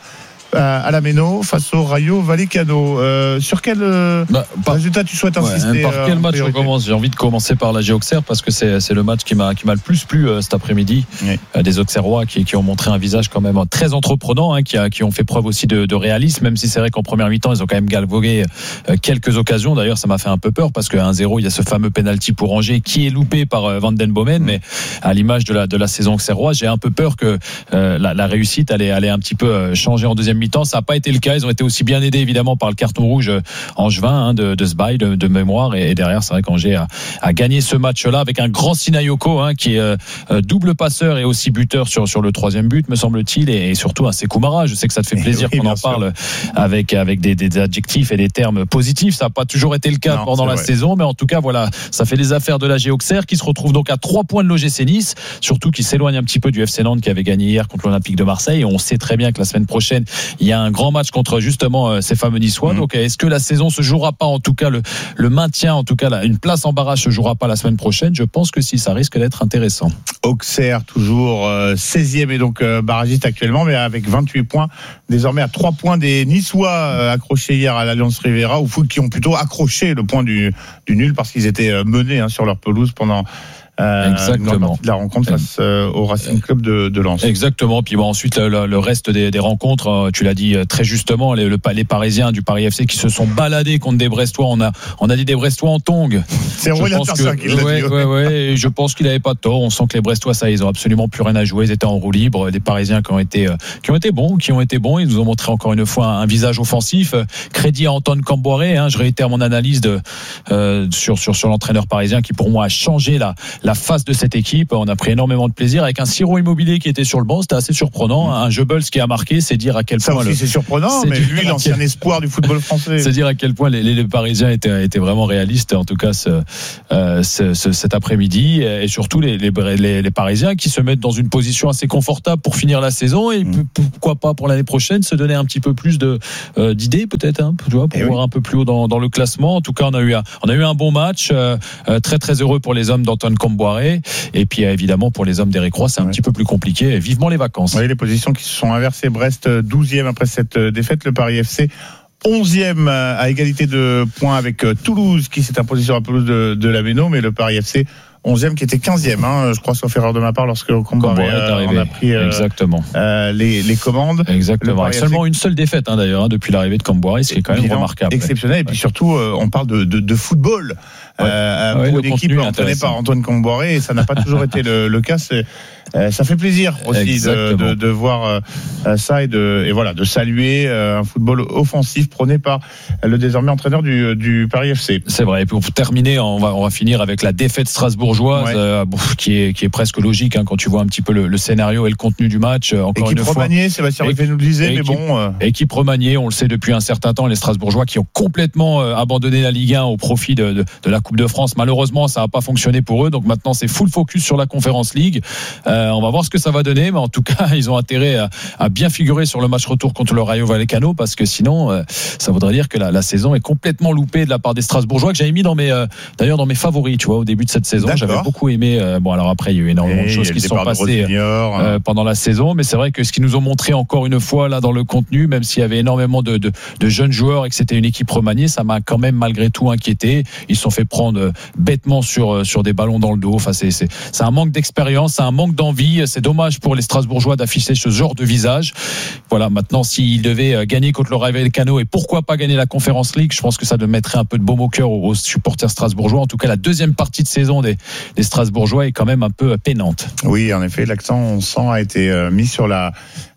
à la Méno face au Rayo Vallecano. Euh, sur quel euh, bah, par, résultat tu souhaites insister
ouais, Par quel euh, match on commence? J'ai envie de commencer par la G Auxerre parce que c'est, c'est le match qui m'a, qui m'a le plus plu euh, cet après-midi. Oui. Euh, des Auxerrois qui, qui ont montré un visage quand même très entreprenant, hein, qui, a, qui ont fait preuve aussi de, de réalisme, même si c'est vrai qu'en première mi-temps ils ont quand même galvaudé euh, quelques occasions. D'ailleurs, ça m'a fait un peu peur parce qu'à un zéro il y a ce fameux penalty pour Angers qui est loupé par euh, Van den Bomen, mmh. mais à l'image de la, de la saison auxerroise, j'ai un peu peur que euh, la, la réussite allait, allait un petit peu euh, changer en deuxième mi-temps. Ça n'a pas été le cas. Ils ont été aussi bien aidés évidemment par le carton rouge euh, angevin hein, de, de Sbaï de, de mémoire, et, et derrière c'est vrai qu'Angers a, a gagné ce match-là avec un grand Sinayoko hein, qui est euh, double passeur et aussi buteur sur, sur le troisième but me semble-t-il, et, et surtout un Sékou Mara. Je sais que ça te fait plaisir oui, qu'on en sûr. parle avec, avec des, des adjectifs et des termes positifs. Ça n'a pas toujours été le cas non, pendant la vrai. saison, mais en tout cas voilà, ça fait les affaires de la G Auxerre qui se retrouve donc à trois points de l'O G C Nice, surtout qui s'éloigne un petit peu du F C Nantes qui avait gagné hier contre l'Olympique de Marseille. Et on sait très bien que la semaine prochaine il y a un grand match contre justement euh, ces fameux Niçois. Mmh. Donc est-ce que la saison se jouera pas, en tout cas le, le maintien, en tout cas là, une place en barrage se jouera pas la semaine prochaine? Je pense que si, ça risque d'être intéressant.
Auxerre toujours euh, seizième et donc euh, barragiste actuellement, mais avec vingt-huit points, désormais à trois points des Niçois euh, accrochés hier à l'Alliance Riviera, ou qui ont plutôt accroché le point du, du nul parce qu'ils étaient euh, menés hein, sur leur pelouse pendant Euh,
Exactement.
De la rencontre face euh, au Racing Club de, de Lens.
Exactement. Puis bon, ensuite le, le reste des, des rencontres, tu l'as dit très justement, les, le, les Parisiens du Paris F C qui se sont baladés contre des Brestois. On a, on a dit des Brestois en tongs.
C'est Roy Lapersin qui l'a
ouais,
dit.
Ouais, ouais, et je pense qu'il n'avait pas tort. On sent que les Brestois, ça, ils ont absolument plus rien à jouer. Ils étaient en roue libre. Les Parisiens qui ont été, qui ont été bons, qui ont été bons. Ils nous ont montré encore une fois un, un visage offensif. Crédit à Antoine Camboiré. Hein, je réitère mon analyse de euh, sur sur sur l'entraîneur parisien qui pour moi a changé la la face de cette équipe. On a pris énormément de plaisir avec un Siro Immobilier qui était sur le banc. C'était assez surprenant. Un Goebbels qui a marqué, c'est dire à quel
ça
point.
Ça aussi
le...
c'est surprenant, c'est mais lui l'ancien quel... espoir du football français.
C'est dire à quel point les, les, les Parisiens étaient, étaient vraiment réalistes. En tout cas, ce, euh, ce, ce, cet après-midi, et surtout les, les, les, les Parisiens qui se mettent dans une position assez confortable pour finir la saison et mmh. pourquoi pas pour l'année prochaine se donner un petit peu plus de euh, d'idées peut-être, hein, tu vois, pour et voir oui. un peu plus haut dans, dans le classement. En tout cas, on a eu un, on a eu un bon match, euh, très très heureux pour les hommes d'Antoine Camboiré. Et puis évidemment pour les hommes d'Éric Roy, c'est un ouais. petit peu plus compliqué. Vivement les vacances.
Oui, les positions qui se sont inversées. Brest douzième après cette défaite. Le Paris F C onzième à égalité de points avec Toulouse qui s'est imposé sur la pelouse de, de la Méno, mais le Paris F C onzième qui était quinzième, hein, je crois, sauf erreur de ma part, lorsque le combat euh, on a pris euh,
Exactement.
Euh, les, les commandes.
Exactement. Avec seulement une seule défaite hein, d'ailleurs hein, depuis l'arrivée de Camboire, ce qui est quand même remarquable.
Exceptionnel. Et puis surtout, euh, on parle de, de, de football. Ouais. Euh, ouais, pour l'équipe entraînée par Antoine Camboire, et ça n'a pas toujours été le, le cas. C'est, euh, ça fait plaisir aussi de, de, de voir euh, ça et de et voilà de saluer euh, un football offensif prôné par le désormais entraîneur du, du Paris F C.
C'est vrai. Et pour terminer, on va on va finir avec la défaite strasbourgeoise ouais. euh, qui est qui est presque logique hein, quand tu vois un petit peu le, le scénario et le contenu du match. Encore
équipe
une fois.
remaniée, Sébastien Ruffet nous le disait, mais bon. Euh...
Équipe remaniée, on le sait depuis un certain temps, les Strasbourgeois qui ont complètement euh, abandonné la Ligue un au profit de, de, de la Coupe de France. Malheureusement, ça n'a pas fonctionné pour eux. Donc maintenant, c'est full focus sur la Conference League. Euh, on va voir ce que ça va donner, mais en tout cas, ils ont intérêt à, à bien figurer sur le match retour contre le Rayo Vallecano, parce que sinon, euh, ça voudrait dire que la, la saison est complètement loupée de la part des Strasbourgeois, que j'avais mis dans mes, euh, d'ailleurs dans mes favoris, tu vois, au début de cette saison. D'accord. J'avais beaucoup aimé. Euh, bon, alors après, il y a eu énormément de choses qui se sont passées euh, pendant la saison, mais c'est vrai que ce qu'ils nous ont montré encore une fois là dans le contenu, même s'il y avait énormément de, de, de jeunes joueurs et que c'était une équipe remaniée, ça m'a quand même malgré tout inquiété. Ils se sont fait prendre bêtement sur sur des ballons dans le dos. Enfin, c'est c'est c'est un manque d'expérience, c'est un manque d'envie. C'est dommage pour les Strasbourgeois d'afficher ce genre de visage. Voilà, maintenant s'ils devaient gagner contre le Rayo Vallecano et pourquoi pas gagner la Conference League, je pense que ça mettrait un peu de baume au cœur aux supporters strasbourgeois. En tout cas, la deuxième partie de saison des des Strasbourgeois est quand même un peu peinante.
Oui, en effet, l'accent on sent a été mis sur la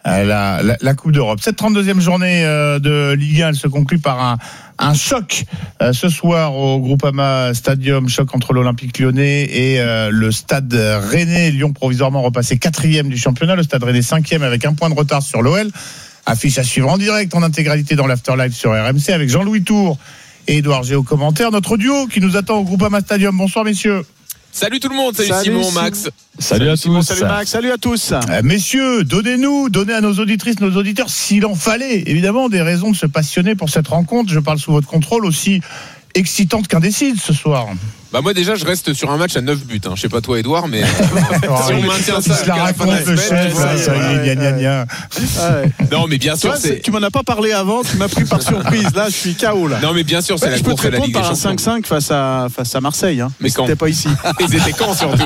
La, la, la Coupe d'Europe. Cette trente-deuxième journée de Ligue un, elle se conclut par un, un choc euh, ce soir au Groupama Stadium, choc entre l'Olympique Lyonnais et euh, le Stade Rennais. Lyon provisoirement repassé quatrième du championnat, le Stade Rennais cinquième avec un point de retard sur l'O L. Affiche à suivre en direct, en intégralité dans l'After Live sur R M C avec Jean-Louis Tour et Édouard G au commentaire. Notre duo qui nous attend au Groupama Stadium. Bonsoir messieurs.
Salut tout le monde, salut, salut Simon, Simon, Max.
Salut, salut à
Simon,
tous.
Salut Max, salut à tous.
Euh, messieurs, donnez-nous, donnez à nos auditrices, nos auditeurs, s'il en fallait, évidemment, des raisons de se passionner pour cette rencontre. Je parle sous votre contrôle, aussi excitante qu'indécise ce soir.
Bah moi déjà je reste sur un match à neuf buts. Hein. Je sais pas toi Edouard, mais si on maintient ça jusqu'à la fin de la semaine, non mais bien sûr, c'est...
tu m'en as pas parlé avant, tu m'as pris par surprise. Là, je suis K O là.
Non mais bien sûr, c'est ouais, la course à la Ligue des Champions. Je peux te répondre par un cinq cinq
face à face à Marseille. Hein. Mais, mais quand c'était pas ici.
Ils étaient quand surtout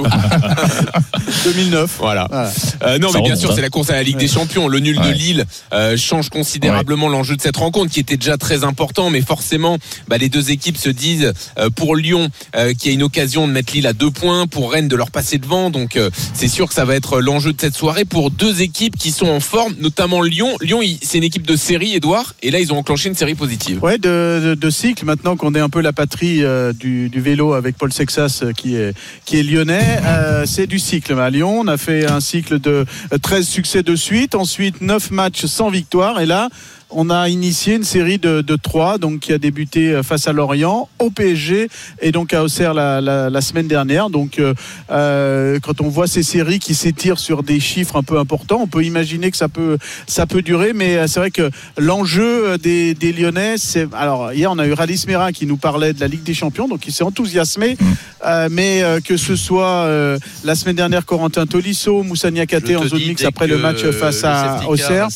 deux mille neuf.
Voilà. voilà. Euh, non ça mais bien sûr, ça. C'est la course à la Ligue ouais. des Champions. Le nul ouais. de Lille euh, change considérablement ouais. l'enjeu de cette rencontre, qui était déjà très important, mais forcément, bah, les deux équipes se disent euh, pour Lyon euh, qui a une occasion de mettre Lille à deux points, pour Rennes de leur passer devant. Donc euh, c'est sûr que ça va être l'enjeu de cette soirée pour deux équipes qui sont en forme, notamment Lyon. Lyon, il, c'est une équipe de série, Edouard, et là ils ont enclenché une série positive.
Ouais, de, de, de cycle. Maintenant qu'on est un peu la patrie euh, du, du vélo avec Paul Sexas euh, qui est qui est lyonnais, euh, c'est du cycle. À Lyon, on a fait un cycle de treize succès de suite, ensuite neuf matchs sans victoire, et là on a initié une série de, de trois, donc qui a débuté face à Lorient, au P S G et donc à Auxerre la, la, la semaine dernière. Donc, euh, quand on voit ces séries qui s'étirent sur des chiffres un peu importants, on peut imaginer que ça peut, ça peut durer. Mais c'est vrai que l'enjeu des, des Lyonnais, c'est alors hier on a eu Radis Mera qui nous parlait de la Ligue des Champions, donc il s'est enthousiasmé. Mmh. Euh, mais euh, que ce soit euh, la semaine dernière Corentin Tolisso, Moussa Niakhaté en zone mixte après le match face à Auxerre.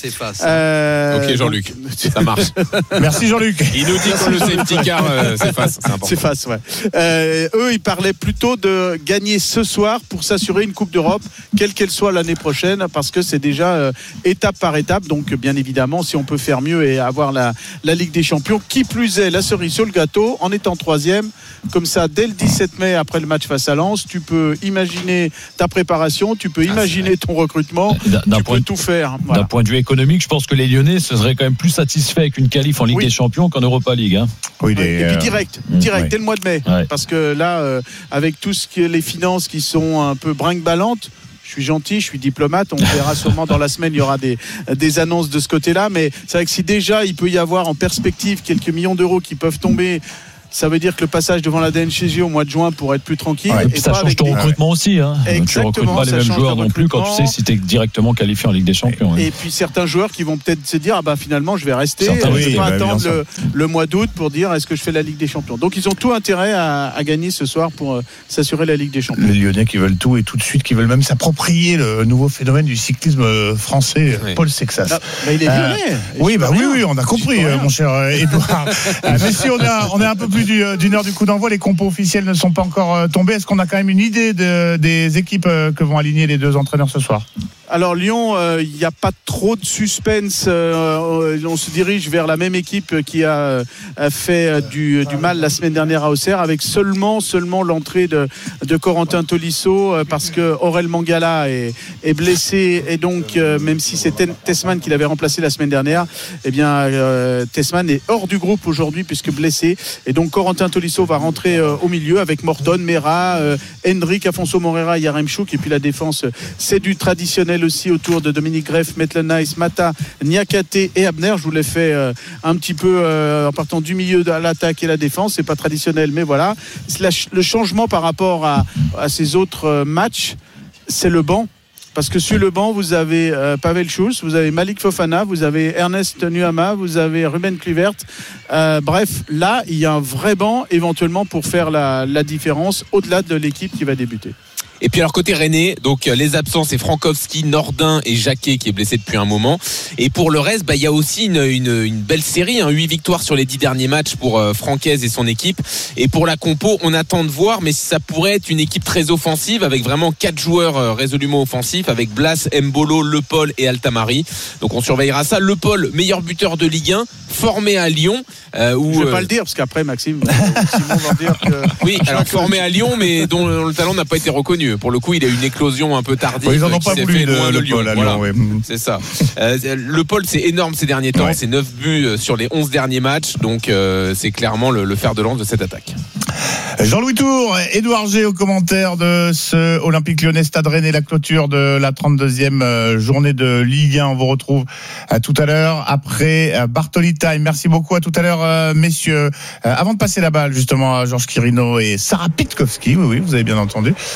Euh, ok Jean-Luc. Ça marche.
Merci Jean-Luc.
Il nous dit que le safety car euh, s'efface. C'est important.
S'efface, ouais. Euh, eux, ils parlaient plutôt de gagner ce soir pour s'assurer une Coupe d'Europe, quelle qu'elle soit l'année prochaine, parce que c'est déjà euh, étape par étape. Donc, bien évidemment, si on peut faire mieux et avoir la, la Ligue des Champions, qui plus est, la cerise sur le gâteau, en étant troisième, comme ça, dès le dix-sept mai, après le match face à Lens, tu peux imaginer ta préparation, tu peux imaginer ton recrutement, d'un, d'un tu peux tout faire.
Voilà. D'un point de vue économique, je pense que les Lyonnais se seraient quand même plus satisfaits avec une qualif en Ligue oui. des Champions qu'en Europa League. Hein.
Oui, les, et puis direct, euh, direct, ouais. dès le mois de mai. Ouais. Parce que là, euh, avec tout ce qui est les finances qui sont un peu brinque-ballantes, je suis gentil, je suis diplomate, on verra sûrement dans la semaine, il y aura des, des annonces de ce côté-là, mais c'est vrai que si déjà il peut y avoir en perspective quelques millions d'euros qui peuvent tomber, ça veut dire que le passage devant la D N C G au mois de juin pourrait être plus tranquille.
Ouais, et puis ça change ton recrutement aussi. Hein.
Tu
ne recrutes pas les mêmes joueurs non plus quand tu sais si tu es directement qualifié en Ligue des Champions.
Et, hein. et puis certains joueurs qui vont peut-être se dire ah bah finalement je vais rester, je ne vais pas bah, attendre le, le mois d'août pour dire est-ce que je fais la Ligue des Champions. Donc ils ont tout intérêt à, à gagner ce soir pour euh, s'assurer la Ligue des Champions.
Les Lyonnais qui veulent tout et tout de suite, qui veulent même s'approprier le nouveau phénomène du cyclisme français, oui. Paul Sexas.
Ah, bah, il est lyonnais. Euh,
oui, bah oui, oui, on a compris, euh, mon cher Edouard. Mais si on est on est un peu plus d'une heure du coup d'envoi, les compos officiels ne sont pas encore tombés. Est-ce qu'on a quand même une idée de, des équipes que vont aligner les deux entraîneurs ce soir ?
Alors Lyon, il euh, n'y a pas trop de suspense. Euh, on se dirige vers la même équipe qui a, a fait du, du mal la semaine dernière à Auxerre, avec seulement seulement l'entrée de, de Corentin Tolisso, euh, parce que Aurel Mangala est, est blessé, et donc euh, même si c'est Tessman qui l'avait remplacé la semaine dernière, eh bien euh, Tessman est hors du groupe aujourd'hui puisque blessé, et donc Corentin Tolisso va rentrer euh, au milieu avec Morton, Mera, euh, Hendrik, Afonso Moreira, Yaremchuk, et puis la défense c'est du traditionnel aussi autour de Dominique Greff, Maitland-Nice, Mata, Niakhaté et Abner. Je vous l'ai fait euh, un petit peu euh, en partant du milieu de l'attaque et la défense. C'est pas traditionnel, mais voilà. La, le changement par rapport à, à ces autres euh, matchs, c'est le banc. Parce que sur le banc, vous avez euh, Pavel Schulz, vous avez Malik Fofana, vous avez Ernest Nuama, vous avez Ruben Kluivert. Euh, bref, là, il y a un vrai banc éventuellement pour faire la, la différence au-delà de l'équipe qui va débuter.
Et puis alors côté Rennais, donc les absents c'est Frankowski, Nordin et Jacquet qui est blessé depuis un moment. Et pour le reste, bah il y a aussi une, une, une belle série, hein, huit victoires sur les dix derniers matchs pour euh, Francaise et son équipe. Et pour la compo, on attend de voir, mais ça pourrait être une équipe très offensive avec vraiment quatre joueurs euh, résolument offensifs, avec Blas, Mbolo, Le Paul et Altamari. Donc on surveillera ça. Le Paul, meilleur buteur de Ligue un, formé à Lyon.
Euh, où, je ne vais euh... pas le dire parce qu'après Maxime, Simon va dire que
oui, alors formé à Lyon, mais dont le talent n'a pas été reconnu. Pour le coup, il a eu une éclosion un peu tardive.
Ouais, ils en ont pas voulu de, de, de Lyon. Paul, voilà. Lyon, ouais.
C'est ça. Euh, le Paul, c'est énorme ces derniers temps. Ouais. C'est neuf buts sur les onze derniers matchs. Donc, euh, c'est clairement le, le fer de lance de cette attaque.
Jean-Louis Tour, Édouard G au commentaire de ce Olympique Lyonnais Stade Rennais, la clôture de la trente-deuxième journée de Ligue un. On vous retrouve à tout à l'heure après Bartoli Time. Merci beaucoup, à tout à l'heure, messieurs. Avant de passer la balle justement à Georges Quirino et Sarah Pitkowski, oui, oui, vous avez bien entendu. Euh,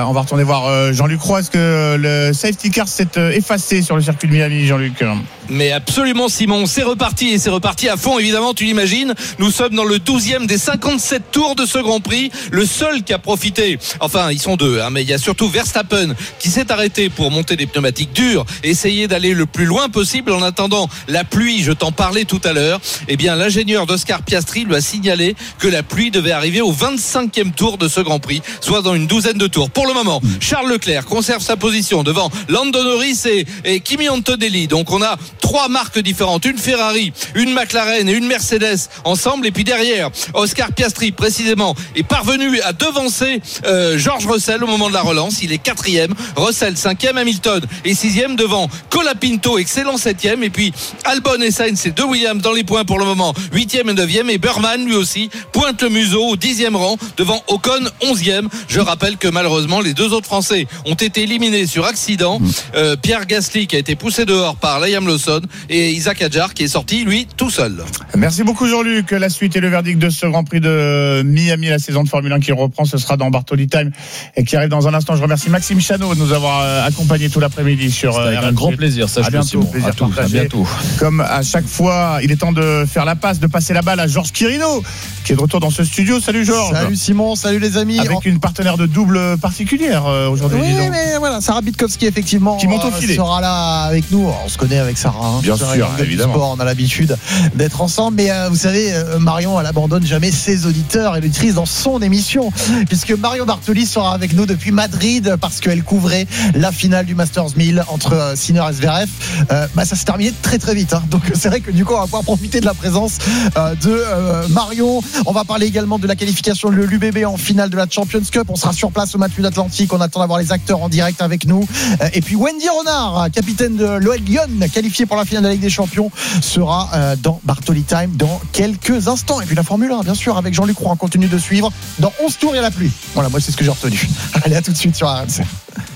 Euh, on va retourner voir euh, Jean-Luc Roy. Est-ce que le safety car s'est euh, effacé sur le circuit de Miami, Jean-Luc?
Mais absolument, Simon, c'est reparti et c'est reparti à fond, évidemment, tu l'imagines. Nous sommes dans le douzième des cinquante-sept tours de ce Grand Prix. Le seul qui a profité, enfin ils sont deux, hein, mais il y a surtout Verstappen qui s'est arrêté pour monter des pneumatiques dures, essayer d'aller le plus loin possible en attendant la pluie. Je t'en parlais tout à l'heure. Eh bien, l'ingénieur d'Oscar Piastri lui a signalé que la pluie devait arriver au vingt-cinquième tour de ce Grand Prix, soit dans une douzaine de tours. Pour le moment, Charles Leclerc conserve sa position devant Lando Norris et, et Kimi Antonelli. Donc on a trois marques différentes, une Ferrari, une McLaren et une Mercedes ensemble, et puis derrière Oscar Piastri précisément est parvenu à devancer euh, George Russell au moment de la relance. Il est quatrième, Russell cinquième, Hamilton et sixième devant Colapinto, excellent septième, et puis Albon et Sainz, c'est deux Williams dans les points pour le moment, huitième et neuvième, et Burman lui aussi pointe le museau au dixième rang devant Ocon onzième. Je rappelle que malheureusement les deux autres Français ont été éliminés sur accident, euh, Pierre Gasly qui a été poussé dehors par Liam Lawson et Isaac Hadjar qui est sorti lui tout seul.
Merci beaucoup Jean-Luc. La suite et le verdict de ce Grand Prix de Miami, la saison de Formule un qui reprend, ce sera dans Bartoli Time et qui arrive dans un instant. Je remercie Maxime Chanot de nous avoir accompagné tout l'après-midi sur
avec un grand plaisir, ça je
bientôt, plaisir à, tous, à bientôt. Comme à chaque fois, il est temps de faire la passe, de passer la balle à Georges Quirino qui est de retour dans ce studio. Salut Georges.
Salut Simon, salut les amis.
Avec en... une partenaire de double particulière euh, aujourd'hui.
Oui, mais voilà, Sarah Bitkowski effectivement
qui monte au filet.
Sera là avec nous. On se connaît avec Sarah. Hein,
Bien sûr, évidemment.
Sport, on a l'habitude d'être ensemble, mais euh, vous savez, euh, Marion, elle abandonne jamais ses auditeurs et l'auditrice dans son émission, puisque Mario Bartoli sera avec nous depuis Madrid parce qu'elle couvrait la finale du Masters mille entre euh, Sinner et Zverev. Euh, bah, ça s'est terminé très très vite. Hein. Donc c'est vrai que du coup, on va pouvoir profiter de la présence euh, de euh, Marion. On va parler également de la qualification de l'U B B en finale de la Champions Cup. On sera sur place au match Atlantique. On attend d'avoir les acteurs en direct avec nous. Euh, et puis Wendy Renard, capitaine de l'O L Lyon, qualifiée pour la finale de la Ligue des Champions, sera euh, dans Bartoli Time dans quelques instants. Et puis la Formule un, bien sûr, avec Jean-Luc Roy, on continue de suivre. Dans onze tours, il y a la pluie. Voilà, moi, c'est ce que j'ai retenu. Allez, à tout de suite sur R M C.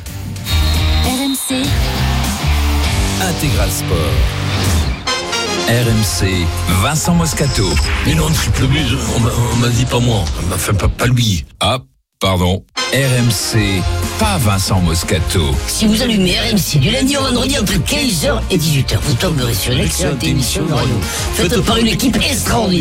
R M C
Intégral Sport. R M C, Vincent Moscato.
Mais non, triple but, on m'a dit pas moi. Enfin, pas, pas lui.
Ah, pardon. R M C, pas Vincent Moscato.
Si vous allumez R M C du lundi au vendredi entre quinze heures et dix-huit heures, vous tomberez sur une excellente émission de radio faite par une équipe extraordinaire.